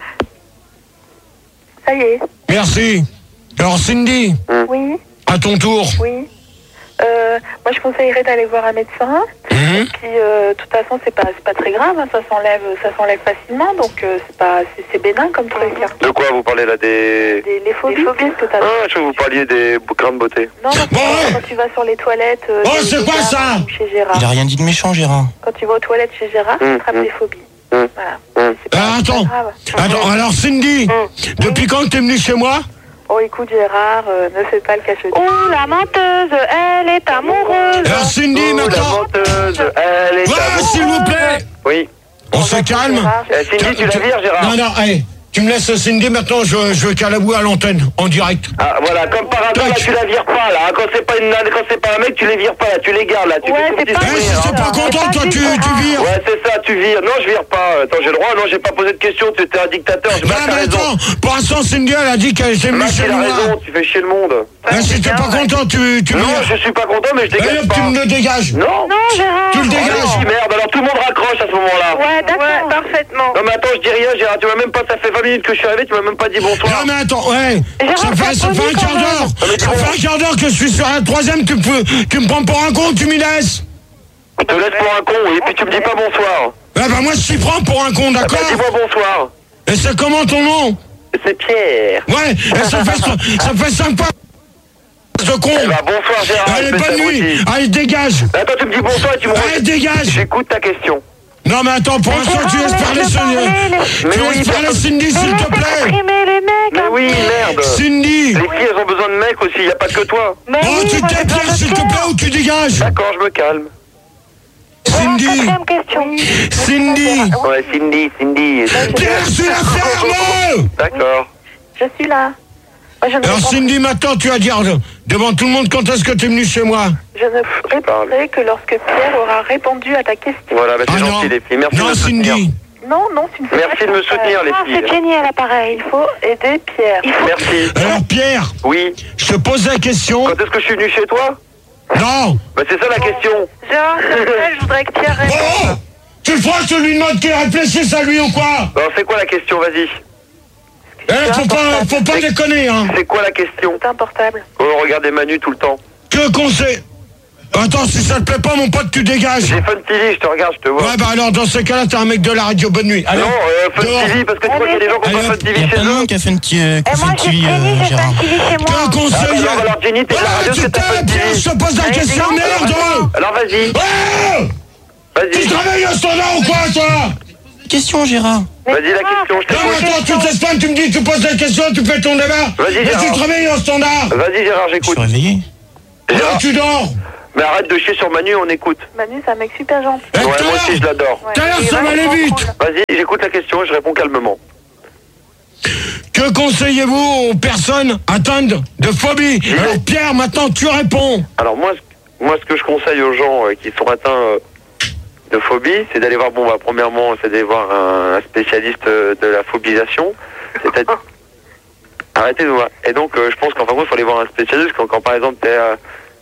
E: Ça y est.
J: Merci. Alors, Cindy,
E: Oui,
J: à ton tour.
E: oui. Euh, moi, je conseillerais d'aller voir un médecin.
J: Mhm.
E: Et puis, euh, de toute façon, c'est pas, c'est pas très grave, hein, ça s'enlève, ça s'enlève facilement, donc euh, c'est pas, c'est, c'est bénin comme truc. Hein.
N: De quoi vous parlez là des...
E: Des, les phobies, que t'as.
N: Ah, je crois que vous parliez des grains de beauté.
E: Non, non,
J: Bon, ouais.
E: quand tu vas sur les toilettes. Euh,
J: Oh,
E: chez
J: c'est quoi
E: Gérard
J: ça?
E: ou Chez Gérard.
L: Il a rien dit de méchant, Gérard.
E: Quand tu vas aux toilettes chez Gérard, tu
N: Hum,
E: attrapes
N: hum.
E: des phobies.
N: Hum.
E: Voilà.
N: Hum.
E: C'est pas,
J: Ah,
E: c'est
J: attends.
E: pas grave.
J: Attends, alors, Cindy, depuis quand t'es venue chez moi?
E: Oh, écoute, Gérard, euh, ne fais pas le cachetis. Oh, la menteuse, elle est amoureuse.
J: Alors, Cindy,
N: Oh, la
J: maintenant.
N: menteuse, elle est...
J: Ouais, s'il vous plaît.
N: Oui.
J: On se calme.
E: Gérard,
N: Eh, Cindy, tu la vires, Gérard?
J: Non, non, allez. Tu me laisses Cindy, maintenant je, je veux qu'à la boue à l'antenne, en direct.
N: Ah, voilà, comme par hasard, là, tu la vires pas, là. Quand c'est pas une nana, quand c'est pas un mec, tu les vires pas, là. Tu les gardes, là. Tu
E: Ouais,
N: fais ton
E: c'est
N: petit
E: pas-
J: Eh,
N: sourire,
J: si
N: hein.
J: c'est pas content, toi, tu, tu vires.
N: Ouais, c'est ça, tu vires. Non, je vire pas. Attends, j'ai le droit. Non, j'ai pas posé de questions. Tu étais un dictateur. Je
J: Bah,
N: Max a
J: mais
N: raison.
J: attends, pour l'instant, Cindy, elle a dit qu'elle était venue
N: Max,
J: chez
N: il a
J: moi.
N: raison. Tu fais chier le monde.
J: Eh, si t'es pas content, tu, tu
N: Non,
J: vires.
N: je suis pas content, mais je
J: Eh,
N: dégage
J: hop,
N: pas.
J: tu me le dégages.
N: Non.
E: Non, Gérard.
J: Tu le
N: Oh,
J: dégages.
N: non, merde, alors tout le monde raccroche à ce moment-là.
E: Ouais, d'accord. Ouais, parfaitement.
N: Non, mais attends, je dis rien, Gérard. Tu m'as même pas, ça fait vingt minutes que je suis arrivé, tu m'as même pas dit bonsoir.
J: Non, mais attends, ouais.
E: Gérard,
J: Ça fait, ça
E: t'as
J: fait un
E: connu
J: quart
E: quand
J: d'heure.
N: même.
J: Ça fait un quart d'heure que je suis sur la troisième, tu me, peux- tu me prends pour un con, tu m'y laisses.
N: Je te laisse pour un con, et puis tu me dis pas bonsoir.
J: Eh ben, moi, je t'y prends pour un con,
N: Ah, bah,
J: d'accord?
N: dis-moi bonsoir.
J: Et c'est comment ton nom?
N: C'est Pierre.
J: Ouais, et ça fait, ça fait cinq pas. Ce con.
N: Eh bah, bonsoir, Gérard.
J: Allez,
N: espèce
J: bonne nuit.
N: d'abruti.
J: Allez, dégage.
N: Attends, tu me dis bonsoir et tu me
J: Allez, dégage.
N: J'écoute ta question.
J: Non, mais attends, pour
M: Mais
J: l'instant, tu
M: Gérard,
J: laisses parler
M: laisse-le
J: Cindy.
M: parler,
J: Tu
N: Mais oui,
J: laisses parler
N: personne-
J: Cindy, s'il te plaît.
M: Exprimer les mecs.
N: Mais
M: hein.
N: oui, merde.
J: Cindy.
N: Les filles, elles ont besoin de mecs aussi, y a pas que toi.
M: Mais
J: Oh,
M: oui,
J: tu
M: moi,
J: t'es
M: j'ai besoin
J: Pierre,
M: de
J: s'il te
M: Pierre.
J: plaît, ou tu dégages.
N: D'accord, je me calme.
J: Cindy.
M: Quatrième question.
J: Cindy.
N: Ouais, Cindy, Cindy.
J: Pierre, tu la fermes.
N: D'accord.
E: Je suis là. Moi, je ne
J: Alors,
E: réponds-
J: Cindy, maintenant, tu vas dire devant tout le monde quand est-ce que tu es venu chez moi.
E: je ne répondrai que lorsque Pierre aura répondu à ta question.
N: Voilà, bah, c'est
J: Ah non.
N: gentil, les filles. Merci
J: Non,
N: de me soutenir.
J: Cindy.
E: Non, non, tu ne fais
N: Merci
E: pas
N: de me
E: ça.
N: soutenir, les
M: Ah,
N: filles.
M: c'est Jenny à l'appareil.
E: Il faut aider Pierre.
M: Il faut...
N: Merci.
J: Alors, Pierre,
N: Oui.
J: je te pose la question.
N: Quand est-ce que je suis venu chez toi?
J: Non.
N: Bah, c'est ça la question.
E: Gérard, s'il te plaît, je voudrais que Pierre réponde.
J: Oh, tu le feras, tu lui demandes qu'il réfléchisse à lui ou quoi?
N: Alors, c'est quoi la question? Vas-y.
J: Eh, faut pas, faut pas déconner, hein.
N: C'est quoi la question?
E: C'est un portable.
N: Oh, regardez Manu tout le temps.
J: Que conseil? Attends, si ça te plaît pas, mon pote, tu dégages.
N: J'ai Fun T V, je te regarde, je te vois.
J: Ouais, bah alors, dans ce cas-là, t'es un mec de la radio. Bonne nuit. Allez,
N: Non, euh, Fun
J: dehors.
N: T V, parce que tu vois qu'il y a des gens qui ont
J: Allez,
N: pas Fun
J: hop.
N: T
L: Il y
N: V
L: a
N: chez
L: plein de
N: eux.
L: monde qui a fait une petite
M: Et moi, j'ai
L: T V,
M: Jenny, j'ai
L: Gérard.
M: pas T V chez moi.
J: Que conseil?
N: Ah, bah, alors, Jenny, t'es de la
J: Ah,
N: radio,
J: tu
N: c'est ta
J: t'es,
N: Fun T V.
J: Pierre, je te pose la
E: Allez,
J: question,
E: dis-donc,
J: merde.
N: Alors, vas-y.
J: Oh, tu
N: Vas-y.
J: travailles au standard ou quoi, toi?
L: Question, Gérard.
N: Vas-y, la question, je t'écoute.
J: Non, mais attends, tu te laisses pas, tu me dis, tu poses la question, tu fais ton débat.
N: Vas-y,
J: mais
N: Gérard.
J: tu te réveilles en standard.
N: Vas-y, Gérard, j'écoute.
L: Je suis réveillé.
N: Gérard.
J: Non, tu dors.
N: Mais arrête de chier sur Manu, on écoute.
M: Manu, c'est un mec super gentil.
J: Eh,
N: Ouais,
J: tout à
N: moi aussi,
J: l'heure,
N: je l'adore.
J: tout à l'heure, ça va aller vite.
N: Vas-y, j'écoute la question et je réponds calmement.
J: Que conseillez-vous aux personnes atteintes de phobie? Alors, Pierre, maintenant, tu réponds.
N: Alors moi, ce- moi, ce que je conseille aux gens euh, qui sont atteints euh, de phobie, c'est d'aller voir, bon, bah, premièrement, c'est d'aller voir un, un spécialiste euh, de la phobisation. C'est-à-dire... Arrêtez de voir. Et donc, euh, je pense qu'en fin de compte, il faut aller voir un spécialiste quand, quand par exemple, t'es... Euh...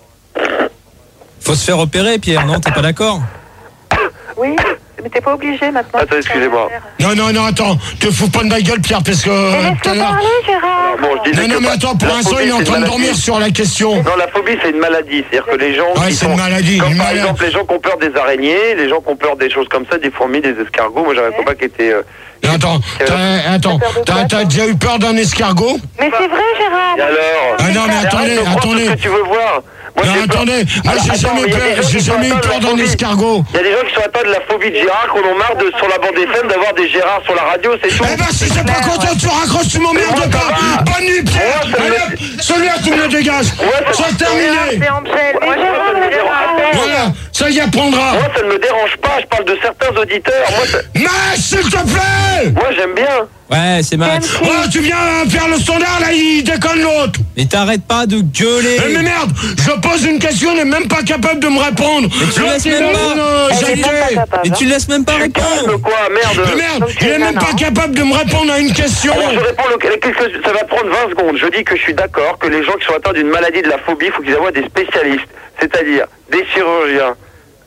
G: Faut se faire opérer, Pierre, non? T'es pas d'accord?
M: Oui, mais t'es pas obligé maintenant.
N: Attends, excusez-moi.
J: Non, non, non, attends, te fous pas de ma gueule, Pierre, parce que euh, tout à l'heure.
M: Parlez, Gérard.
N: Bon, je disais
J: Non, non,
N: que
J: mais
N: pas-
J: attends, pour
N: la
J: l'instant,
N: phobie,
J: il est en
N: c'est une
J: train de
N: maladie.
J: dormir sur la question.
N: Non, la phobie, c'est une maladie. C'est-à-dire que les gens
J: Ouais,
N: qui
J: c'est
N: sont...
J: une maladie,
N: Comme
J: une
N: par
J: maladie.
N: exemple, les gens qui ont peur des araignées, les gens qui ont peur des choses comme ça, des fourmis, des escargots. Moi, j'avais un copain qui était... euh,
J: Attends, t'as, attends, t'as, t'as déjà eu peur d'un escargot?
M: Mais c'est vrai, Gérard.
N: Et alors
J: Ah non, mais
N: Arrête
J: attendez,
N: de croire
J: attendez.
N: tout ce que tu veux voir. Moi,
J: Non,
N: j'ai peur-
J: attendez, moi
N: Alors,
J: j'ai
N: attends,
J: jamais
N: il y a des
J: peur,
N: gens
J: j'ai
N: qui sont
J: jamais eu
N: atteints de
J: peur
N: la
J: d'un
N: phobie.
J: escargot.
N: Il y a des gens qui sont atteints de la phobie de Gérard, qu'on en marre de, sur la bande F M d'avoir des Gérard sur la radio, c'est tout.
J: Eh ben, si t'es pas content, tu raccroches, tu m'emmerdes pas. Bonne nuit, Pierre. Allez, hop, celui-là, tu me le dégages. C'est terminé.
E: C'est Angèle. Moi, je
N: ça me dérange pas.
J: Voilà, ça y apprendra.
N: Moi, ça ne me dérange pas, je parle de certains auditeurs. Moi, ça-
J: Mais s'il te plaît.
N: moi j'aime bien.
G: Ouais, c'est Max.
J: Oh, tu viens faire le standard, là, il déconne l'autre.
G: Mais t'arrêtes pas de gueuler.
J: Eh, mais merde, je pose une question, il n'est même pas capable de me répondre.
G: Mais tu
J: L'autre,
G: laisses
J: il
G: même
J: est
G: pas.
J: une, euh,
M: Elle est
J: jaquée.
M: même pas capable,
G: Mais tu laisses même pas
N: Calme
G: répondre.
N: quoi, merde.
J: Mais merde,
M: Donc,
J: il
M: tu
J: est
M: es
J: même
M: nana,
J: pas
M: hein.
J: capable de me répondre à une question.
N: Alors je réponds, le, quelques- ça va prendre vingt secondes. Je dis que je suis d'accord que les gens qui sont atteints d'une maladie de la phobie, il faut qu'ils aient des spécialistes, c'est-à-dire des chirurgiens,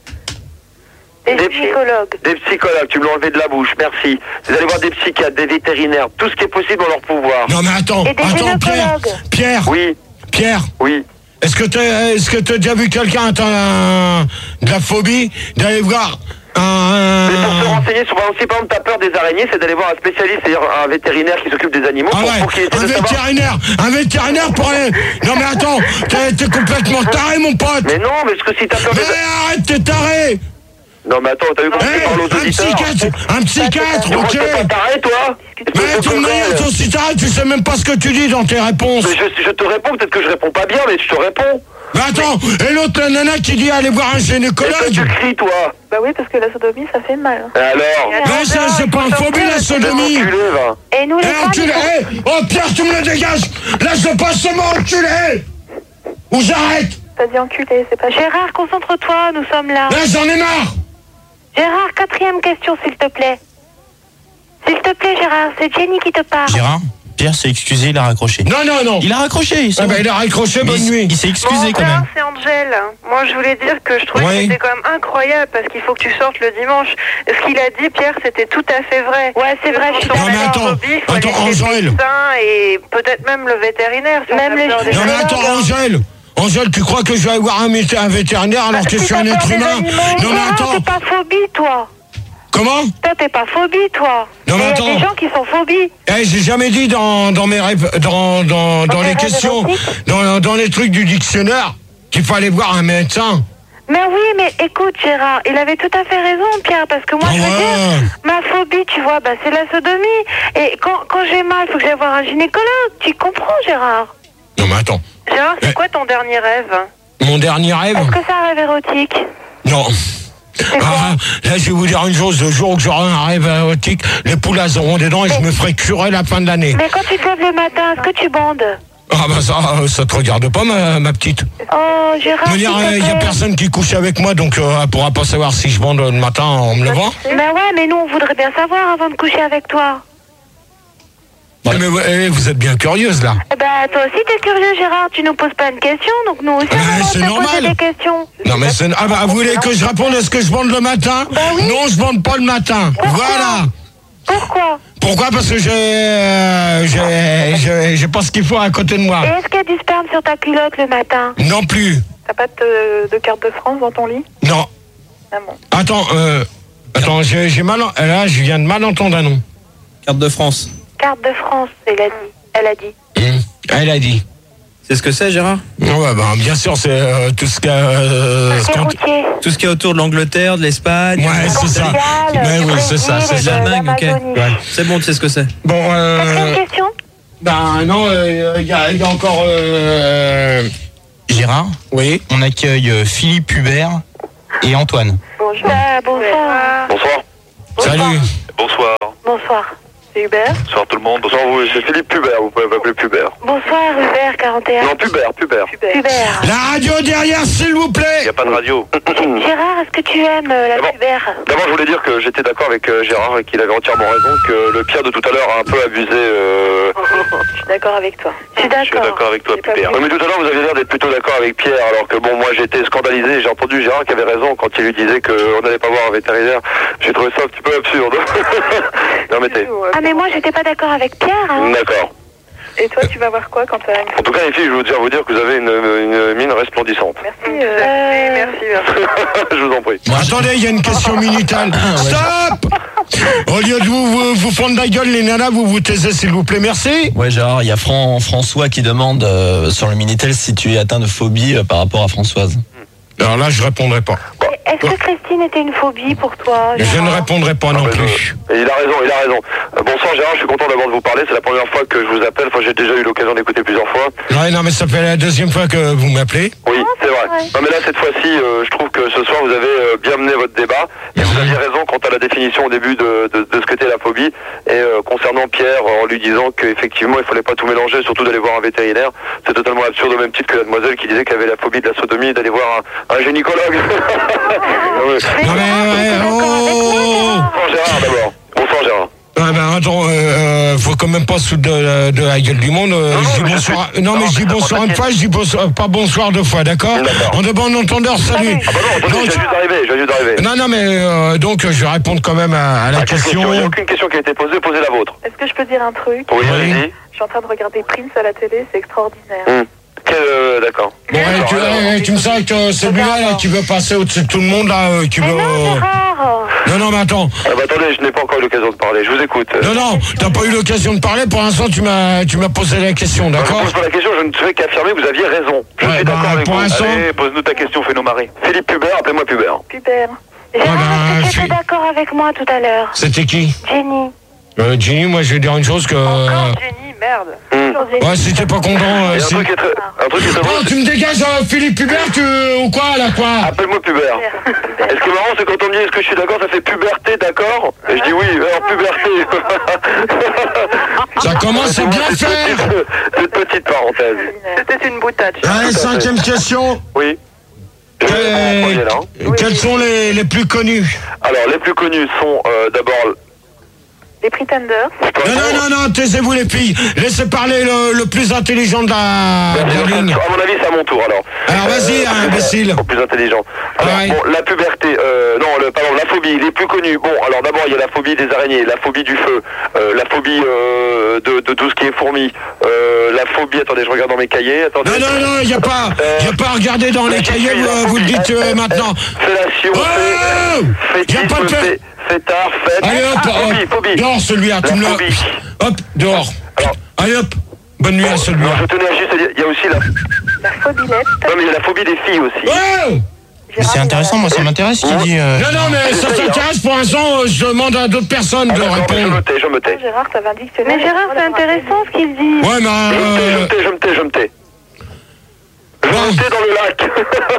M: Des
N: Des-
M: psychologues.
N: des psychologues, tu me l'as enlevé de la bouche, merci. Vous allez voir des psychiatres, des vétérinaires, tout ce qui est possible dans leur pouvoir.
J: Non mais attends,
M: Et des
J: attends Pierre,
M: gynécologues.
J: Pierre,
N: Oui,
J: Pierre,
N: oui.
J: est-ce que t'as, est-ce que t'as déjà vu quelqu'un atteint un- de la phobie d'aller voir un...
N: Mais pour se renseigner sur, par exemple, si par exemple t'as peur des araignées, c'est d'aller voir un spécialiste, c'est-à-dire un vétérinaire qui s'occupe des animaux,
J: Ah
N: pour,
J: ouais,
N: pour qu'il essaie
J: un
N: de savoir...
J: vétérinaire, un vétérinaire pour aller... Non mais attends, t'es, t'es complètement taré mon pote.
N: Mais non, mais parce que si t'as peur
J: Mais
N: des...
J: arrête, t'es taré.
N: Non mais attends, t'as vu comment tu
J: Eh,
N: parles aux
J: un
N: auditeurs?
J: psychiatre, un psychiatre,
N: Tu crois
J: ok.
N: que t'es pas taré, toi?
J: Mais de toute manière, toi aussi taré, tu sais même pas ce que tu dis dans tes réponses.
N: Mais je, je te réponds, peut-être que je réponds pas bien, mais je te réponds.
J: Mais attends, et l'autre la nana qui dit aller voir un
N: Est-ce que
J: gynécologue.
N: tu cries, toi?
M: Bah oui, parce que la sodomie, ça fait mal.
N: Et alors?
J: Mais ça, c'est pas un phobie la sodomie.
N: Enculé, va.
M: Et nous, les
J: Eh,
M: femmes,
J: enculé,
M: il faut-
J: eh, oh Pierre, tu me le dégages. Là, je passe ce mot, enculé. Ou j'arrête.
M: T'as dit enculé, c'est pas... Gérard, concentre-toi, nous sommes là.
J: Là, j'en ai marre.
M: Gérard, quatrième question, s'il te plaît. S'il te plaît, Gérard, c'est Jenny qui te parle.
L: Gérard, Pierre s'est excusé, il a raccroché.
J: Non, non, non.
L: Il a raccroché. c'est
J: Ah
L: bon.
J: bah, il a raccroché,
L: Mais
J: bonne
L: il-
J: nuit.
L: Il s'est excusé
E: Bon,
L: quand
E: Gérard,
L: même.
E: c'est Angèle. Moi, je voulais dire que je trouvais
J: Oui.
E: que c'était quand même incroyable parce qu'il faut que tu sortes le dimanche. Ce qu'il a dit, Pierre, c'était tout à fait vrai.
M: Ouais, c'est vrai, je suis
E: Quand on
J: Non, mais
E: a une
J: attends,
E: phobie, faut
J: attends,
E: aller chez le
J: Angèle.
E: médecin et peut-être même le vétérinaire. si on
M: Même
E: a
M: les
E: peur des
J: Non mais
E: animaux.
J: attends, Angèle. Angèle, tu crois que je vais aller voir un, médecin- un vétérinaire alors que je suis un
M: T'as peur
J: être
M: des
J: humain?
M: animaux.
J: Non mais
M: Gérard,
J: attends.
M: t'es pas phobie, toi.
J: Comment?
M: Toi, t'es pas phobie, toi.
J: Non, mais
M: Et il y a
J: attends.
M: des gens qui sont phobies.
J: Eh, j'ai jamais dit dans, dans mes rép- dans, dans, dans
M: tes
J: les
M: rêves
J: questions,
M: érotiques
J: dans, dans les trucs du dictionnaire, qu'il fallait voir un médecin.
M: Mais oui, mais écoute, Gérard, il avait tout à fait raison, Pierre, parce que moi,
J: Ah
M: je veux
J: ouais.
M: dire, ma phobie, tu vois, bah, c'est la sodomie. Et quand, quand j'ai mal, il faut que j'aille voir un gynécologue. Tu comprends, Gérard?
J: Non mais attends,
E: Gérard, c'est
J: Eh.
E: quoi ton dernier rêve?
J: mon dernier rêve?
M: Est-ce que c'est un rêve érotique?
J: Non. Ah, là, je vais vous dire une chose, le jour où j'aurai un rêve érotique, les poules elles auront des dents et je me ferai curer la fin de l'année.
M: Mais quand tu te lèves le matin, est-ce que tu bandes?
J: Ah bah ça, euh, ça te regarde pas ma, ma petite.
M: Oh, Gérard,
J: Il
M: s'il te
J: n'y a
M: plaît.
J: personne qui couche avec moi, donc euh, elle pourra pas savoir si je bande le matin en me levant.
M: Mais ouais, mais nous, on voudrait bien savoir avant de coucher avec toi.
J: Mais vous, eh, vous êtes bien curieuse là.
M: Eh ben, toi aussi, t'es curieux, Gérard. Tu nous poses pas une question, donc nous aussi,
J: Mais
M: on
J: c'est
M: va te
J: normal.
M: poser des questions.
J: Non mais c'est... Ah bah vous voulez que je réponde à ce que je bande le matin?
M: Bah oui.
J: Non, je bande pas le matin.
M: Pourquoi?
J: Voilà.
M: Pourquoi?
J: Pourquoi? Parce que j'ai... euh, j'ai... j'ai... j'ai pas ce qu'il faut à côté de moi.
M: Et est-ce qu'il y a du sperme sur ta culotte le matin?
J: Non plus.
M: T'as pas de, de carte de France dans ton lit?
J: Non.
M: Ah bon.
J: Attends, euh... Attends, j'ai, j'ai mal... en- Là, je viens de mal entendre un nom.
G: Carte de France.
M: Carte de France, elle a dit. Elle a dit.
J: Hum, Elle a dit.
D: C'est ce que c'est, Gérard?
J: Ouais, bah, bien sûr, c'est euh, tout ce qu'il y a, euh, ce qu'on-
D: Tout ce qui est autour de l'Angleterre, de l'Espagne.
J: Ouais, c'est ça. Mais oui, c'est ça, c'est ça.
D: L'Allemagne, ok.
J: Ouais.
D: C'est bon, tu sais ce que c'est.
J: Bon, euh...
M: question?
J: Ben non, il euh, y, a, y a encore... Euh...
L: Gérard?
J: Oui.
L: On accueille euh, Philippe Hubert et Antoine.
M: Bonjour. Ah, bonsoir.
N: Bonsoir.
J: Salut.
N: Bonsoir.
M: Bonsoir. C'est Hubert?
N: Bonsoir tout le monde. Bonsoir, vous, c'est Philippe Pubert, vous pouvez m'appeler Pubert.
M: Bonsoir Hubert, quarante et un.
N: Non, Pubert, Pubert.
M: Hubert.
J: La radio derrière, s'il vous
N: Il
J: plaît.
N: n'y a pas de radio.
M: Gérard, est-ce que tu aimes euh, la Hubert?
N: D'abord, je voulais dire que j'étais d'accord avec euh, Gérard et qu'il avait entièrement raison, que le Pierre de tout à l'heure a un peu abusé. Euh...
M: Je suis d'accord avec toi. Je suis
N: Je suis
M: d'accord.
N: d'accord avec toi, Pierre. Non, mais tout à l'heure, vous aviez l'air d'être plutôt d'accord avec Pierre, alors que bon, moi j'étais scandalisé. J'ai entendu Gérard qui avait raison quand il lui disait qu'on n'allait pas voir un vétérinaire. J'ai trouvé ça un petit peu absurde. Non, mais t'es.
M: Ah mais moi j'étais pas d'accord avec Pierre. Hein.
N: D'accord.
E: Et toi, tu vas voir quoi quand t'as une...
N: En tout cas, les filles, je veux dire, vous dire que vous avez une, une mine resplendissante.
E: Merci, euh, merci, merci.
N: Je vous en prie.
J: Bon, attendez, il y a une question minutale. Stop. Au lieu de vous, vous, vous prendre la gueule, les nanas, vous vous taisez, s'il vous plaît. Merci.
K: Ouais, Gérard, il y a Fran- François qui demande euh, sur le Minitel si tu es atteint de phobie euh, par rapport à Françoise.
J: Alors là, je répondrai pas.
M: Est-ce que Christine était une phobie pour toi?
J: Mais je ne répondrai pas non plus.
N: Et il a raison, il a raison. Euh, bonsoir Gérard, je suis content d'abord de vous parler. C'est la première fois que je vous appelle. Enfin, j'ai déjà eu l'occasion d'écouter plusieurs fois.
J: Ouais, non, mais ça fait la deuxième fois que vous m'appelez.
N: Oui, c'est vrai. Non, mais là, cette fois-ci, euh, je trouve que ce soir, vous avez euh, bien mené votre débat. Et vous aviez raison quant à la définition au début de, de, de ce qu'était la phobie. Et euh, concernant Pierre, en lui disant qu'effectivement, il fallait pas tout mélanger, surtout d'aller voir un vétérinaire. C'est totalement absurde, au même titre que la demoiselle qui disait qu'elle avait la phobie de la sodomie, d'aller voir un, un gynécologue. Non, mais...
J: Non, mais, ouais, oh.
N: Bonsoir Gérard, d'abord. Bonsoir Gérard.
J: Ah ben attends, euh, euh, faut quand même pas se foutre de, de la gueule du monde. Euh,
N: Non, non,
J: je dis
N: mais
J: bonsoir.
N: je-
J: Non, mais
N: non,
J: je dis
N: mais
J: bonsoir une
N: t'inquiète.
J: fois, je dis bonsoir, pas bonsoir deux fois, d'accord?
N: D'accord.
J: En de bon entendeur, salut.
N: Ah bah non, attendez,
J: Donc-
N: je viens juste d'arriver, je viens juste d'arriver.
J: non, non, mais euh, donc je vais répondre quand même à, à la
N: Ah, quelle
J: question.
N: Il n'y a aucune question qui a été posée, posez la vôtre.
E: Est-ce que je peux dire un truc?
N: Oui,
J: Oui.
N: allez-y.
E: Je suis en train de regarder Prince à la télé, c'est extraordinaire.
N: Hum. Quel, euh, d'accord.
J: Bon, ouais, tu, ouais, tu me sens que euh, celui-là, là, qui veut passer au-dessus de tout le monde, là, euh, qui veut. euh,
M: Gérard.
J: Non, non, mais attends.
N: Ah bah attendez, je n'ai pas encore eu l'occasion de parler, je vous écoute.
J: Non, non, t'as pas eu l'occasion de parler. Pour l'instant, tu m'as, tu m'as posé la question,
N: Non, je
J: d'accord?
N: ne pose pas la question, je ne fais qu'affirmer que vous aviez raison. Je
J: Ouais,
N: suis
J: bah,
N: d'accord avec
J: pour
N: vous.
J: l'instant-
N: Allez, pose-nous ta question, fais-nous marrer. Philippe Pubert, appelez-moi Pubert.
E: Pubert.
M: Gérard,
J: bah,
M: est-ce que
J: je
M: tu
J: suis-
M: étais d'accord avec moi tout à l'heure?
J: C'était qui?
M: Jenny.
J: euh, Jenny, moi, je vais dire une chose que.
E: Encore Jenny, merde.
N: Hum.
J: Ouais, si t'es pas content. euh,
N: Et un
J: si-
N: truc qui est très, un truc qui est très
J: Bon,
N: drôle,
J: tu me dégages, euh, Philippe Hubert, tu, ou quoi, là, quoi?
N: appelle-moi Pubert. Et ce qui est marrant, c'est quand on me dit est-ce que je suis d'accord, ça fait puberté, d'accord? Et je dis oui, alors puberté.
J: Ça commence à bien faire.
N: Cette petite parenthèse.
E: C'était une boutade.
J: Allez, cinquième question.
N: Oui. Je vais
J: Euh,
N: prendre le premier, là, hein.
J: Quels sont les, les plus connus?
N: Alors, les plus connus sont euh, d'abord.
E: Les Pretenders.
J: Non, non, non, non, taisez-vous, les filles. Laissez parler le, le plus intelligent de la, de la ligne.
N: À mon avis, c'est à mon tour alors.
J: Alors, vas-y, hein, imbécile.
N: Au plus intelligent. Alors,
J: Ouais.
N: bon, la puberté, euh, non, le, pardon, la phobie, les plus connus. Bon, alors d'abord, il y a la phobie des araignées, la phobie du feu, euh, la phobie euh, de, de tout ce qui est fourmis, euh, la phobie, attendez, je regarde dans mes cahiers, attendez.
J: Non, non, non, il n'y a pas, y a pas à regarder dans les cahiers, vous, vous le dites euh, maintenant.
N: Fellation,
J: Oh,
N: fait,
J: y a pas de
N: fétisme, fait, fêtard, fête.
J: Allez, hop,
N: Ah, phobie,
J: hop,
N: phobie.
J: dehors celui-là, tu
N: La
J: me le...
N: phobie.
J: Hop, dehors.
N: Alors,
J: Allez, hop, bonne nuit à
N: non,
J: celui-là.
N: je tenais à juste à dire, il y a aussi la...
E: La phobilette.
N: Non, mais il y a la phobie des filles aussi.
J: Oh
L: Mais c'est intéressant, moi ça m'intéresse ce qu'il dit. euh,
J: non, non, mais ça s'intéresse pour l'instant, euh, je demande à d'autres personnes
N: Ah,
J: de
N: d'accord, mais je
J: répondre.
N: me tais, je me tais.
E: Gérard, ça va un dictionnaire.
M: Mais Gérard, c'est intéressant ce qu'il dit.
J: Ouais, mais...
N: Je me tais, je
J: Euh...
N: me tais, je me tais, je me tais. Je
J: Bon.
N: me tais dans le lac.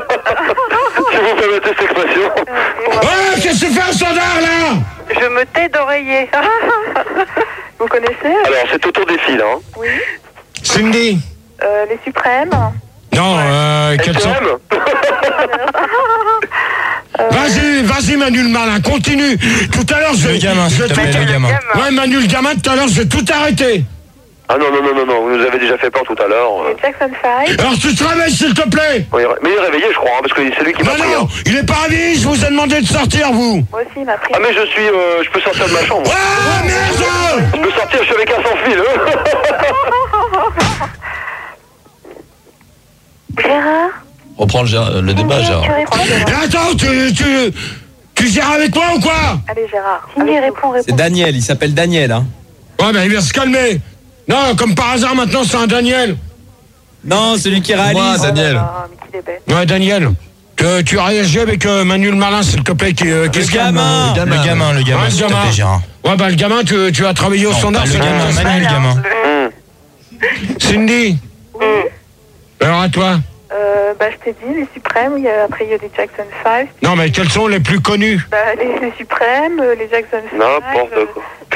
N: Si vous permettez cette expression.
J: Ouais, qu'est-ce que tu fais au standard, là?
E: Je me tais d'oreiller. Vous connaissez?
N: Alors, c'est autour des filles, là. Hein.
E: Oui.
J: Cindy?
E: Euh, les suprêmes.
J: Non, euh, quels sont...
N: S M.
J: Vas-y, vas-y, Manu le malin, continue. Tout à l'heure, je...
L: Le gamin,
J: je
L: s'il te plaît,
J: tout-
L: le gamin.
J: Ouais, Manu le gamin, tout à l'heure, je vais tout arrêter.
N: Ah non, non, non, non, non, vous nous avez déjà fait peur tout à l'heure.
E: Les Jackson five.
J: Alors, tu te réveilles, s'il te plaît.
N: Oui, mais il est réveillé, je crois, hein, parce que c'est lui qui m'a
J: Non,
N: pris.
J: non,
N: hein.
J: il est pas réveillé, je vous ai demandé de sortir, vous.
E: Moi aussi, il m'a pris.
N: Ah, mais je suis. Euh, je peux sortir de ma chambre.
J: Ah, merde!
N: Je peux sortir, je suis avec un sans fil. Hein.
M: Gérard,
K: Reprends le, gé- le débat, Gérard.
M: tu réponds.
J: Et attends, tu, tu, tu gères avec moi ou quoi?
E: Allez, Gérard.
M: Cindy, réponds,
D: C'est
M: réponds.
D: Daniel, il s'appelle Daniel. Hein.
J: Ouais, ben il va se calmer. Non, comme par hasard, maintenant, c'est un Daniel.
D: Non, celui qui réalise.
G: Moi, Daniel.
J: Ouais, Daniel. Que tu réagis avec euh, Manuel Malin, s'il te plaît, qui, euh, qui
D: le,
J: se
D: gamin.
L: le gamin, le gamin, le gamin,
J: ouais,
L: s'il te
J: gamin.
L: plaît, Gérard.
J: Ouais, bah le gamin, tu, tu as travaillé au
L: non,
J: standard.
L: Le gamin, Manuel, le gamin.
J: Cindy.
E: Mm.
J: Alors à toi.
E: Euh, bah, je t'ai dit, les Suprêmes, il y a, après il y a les Jackson five.
J: Non, mais quels sont les plus connus?
E: Bah, les, les Suprêmes, les Jackson five.
N: N'importe quoi.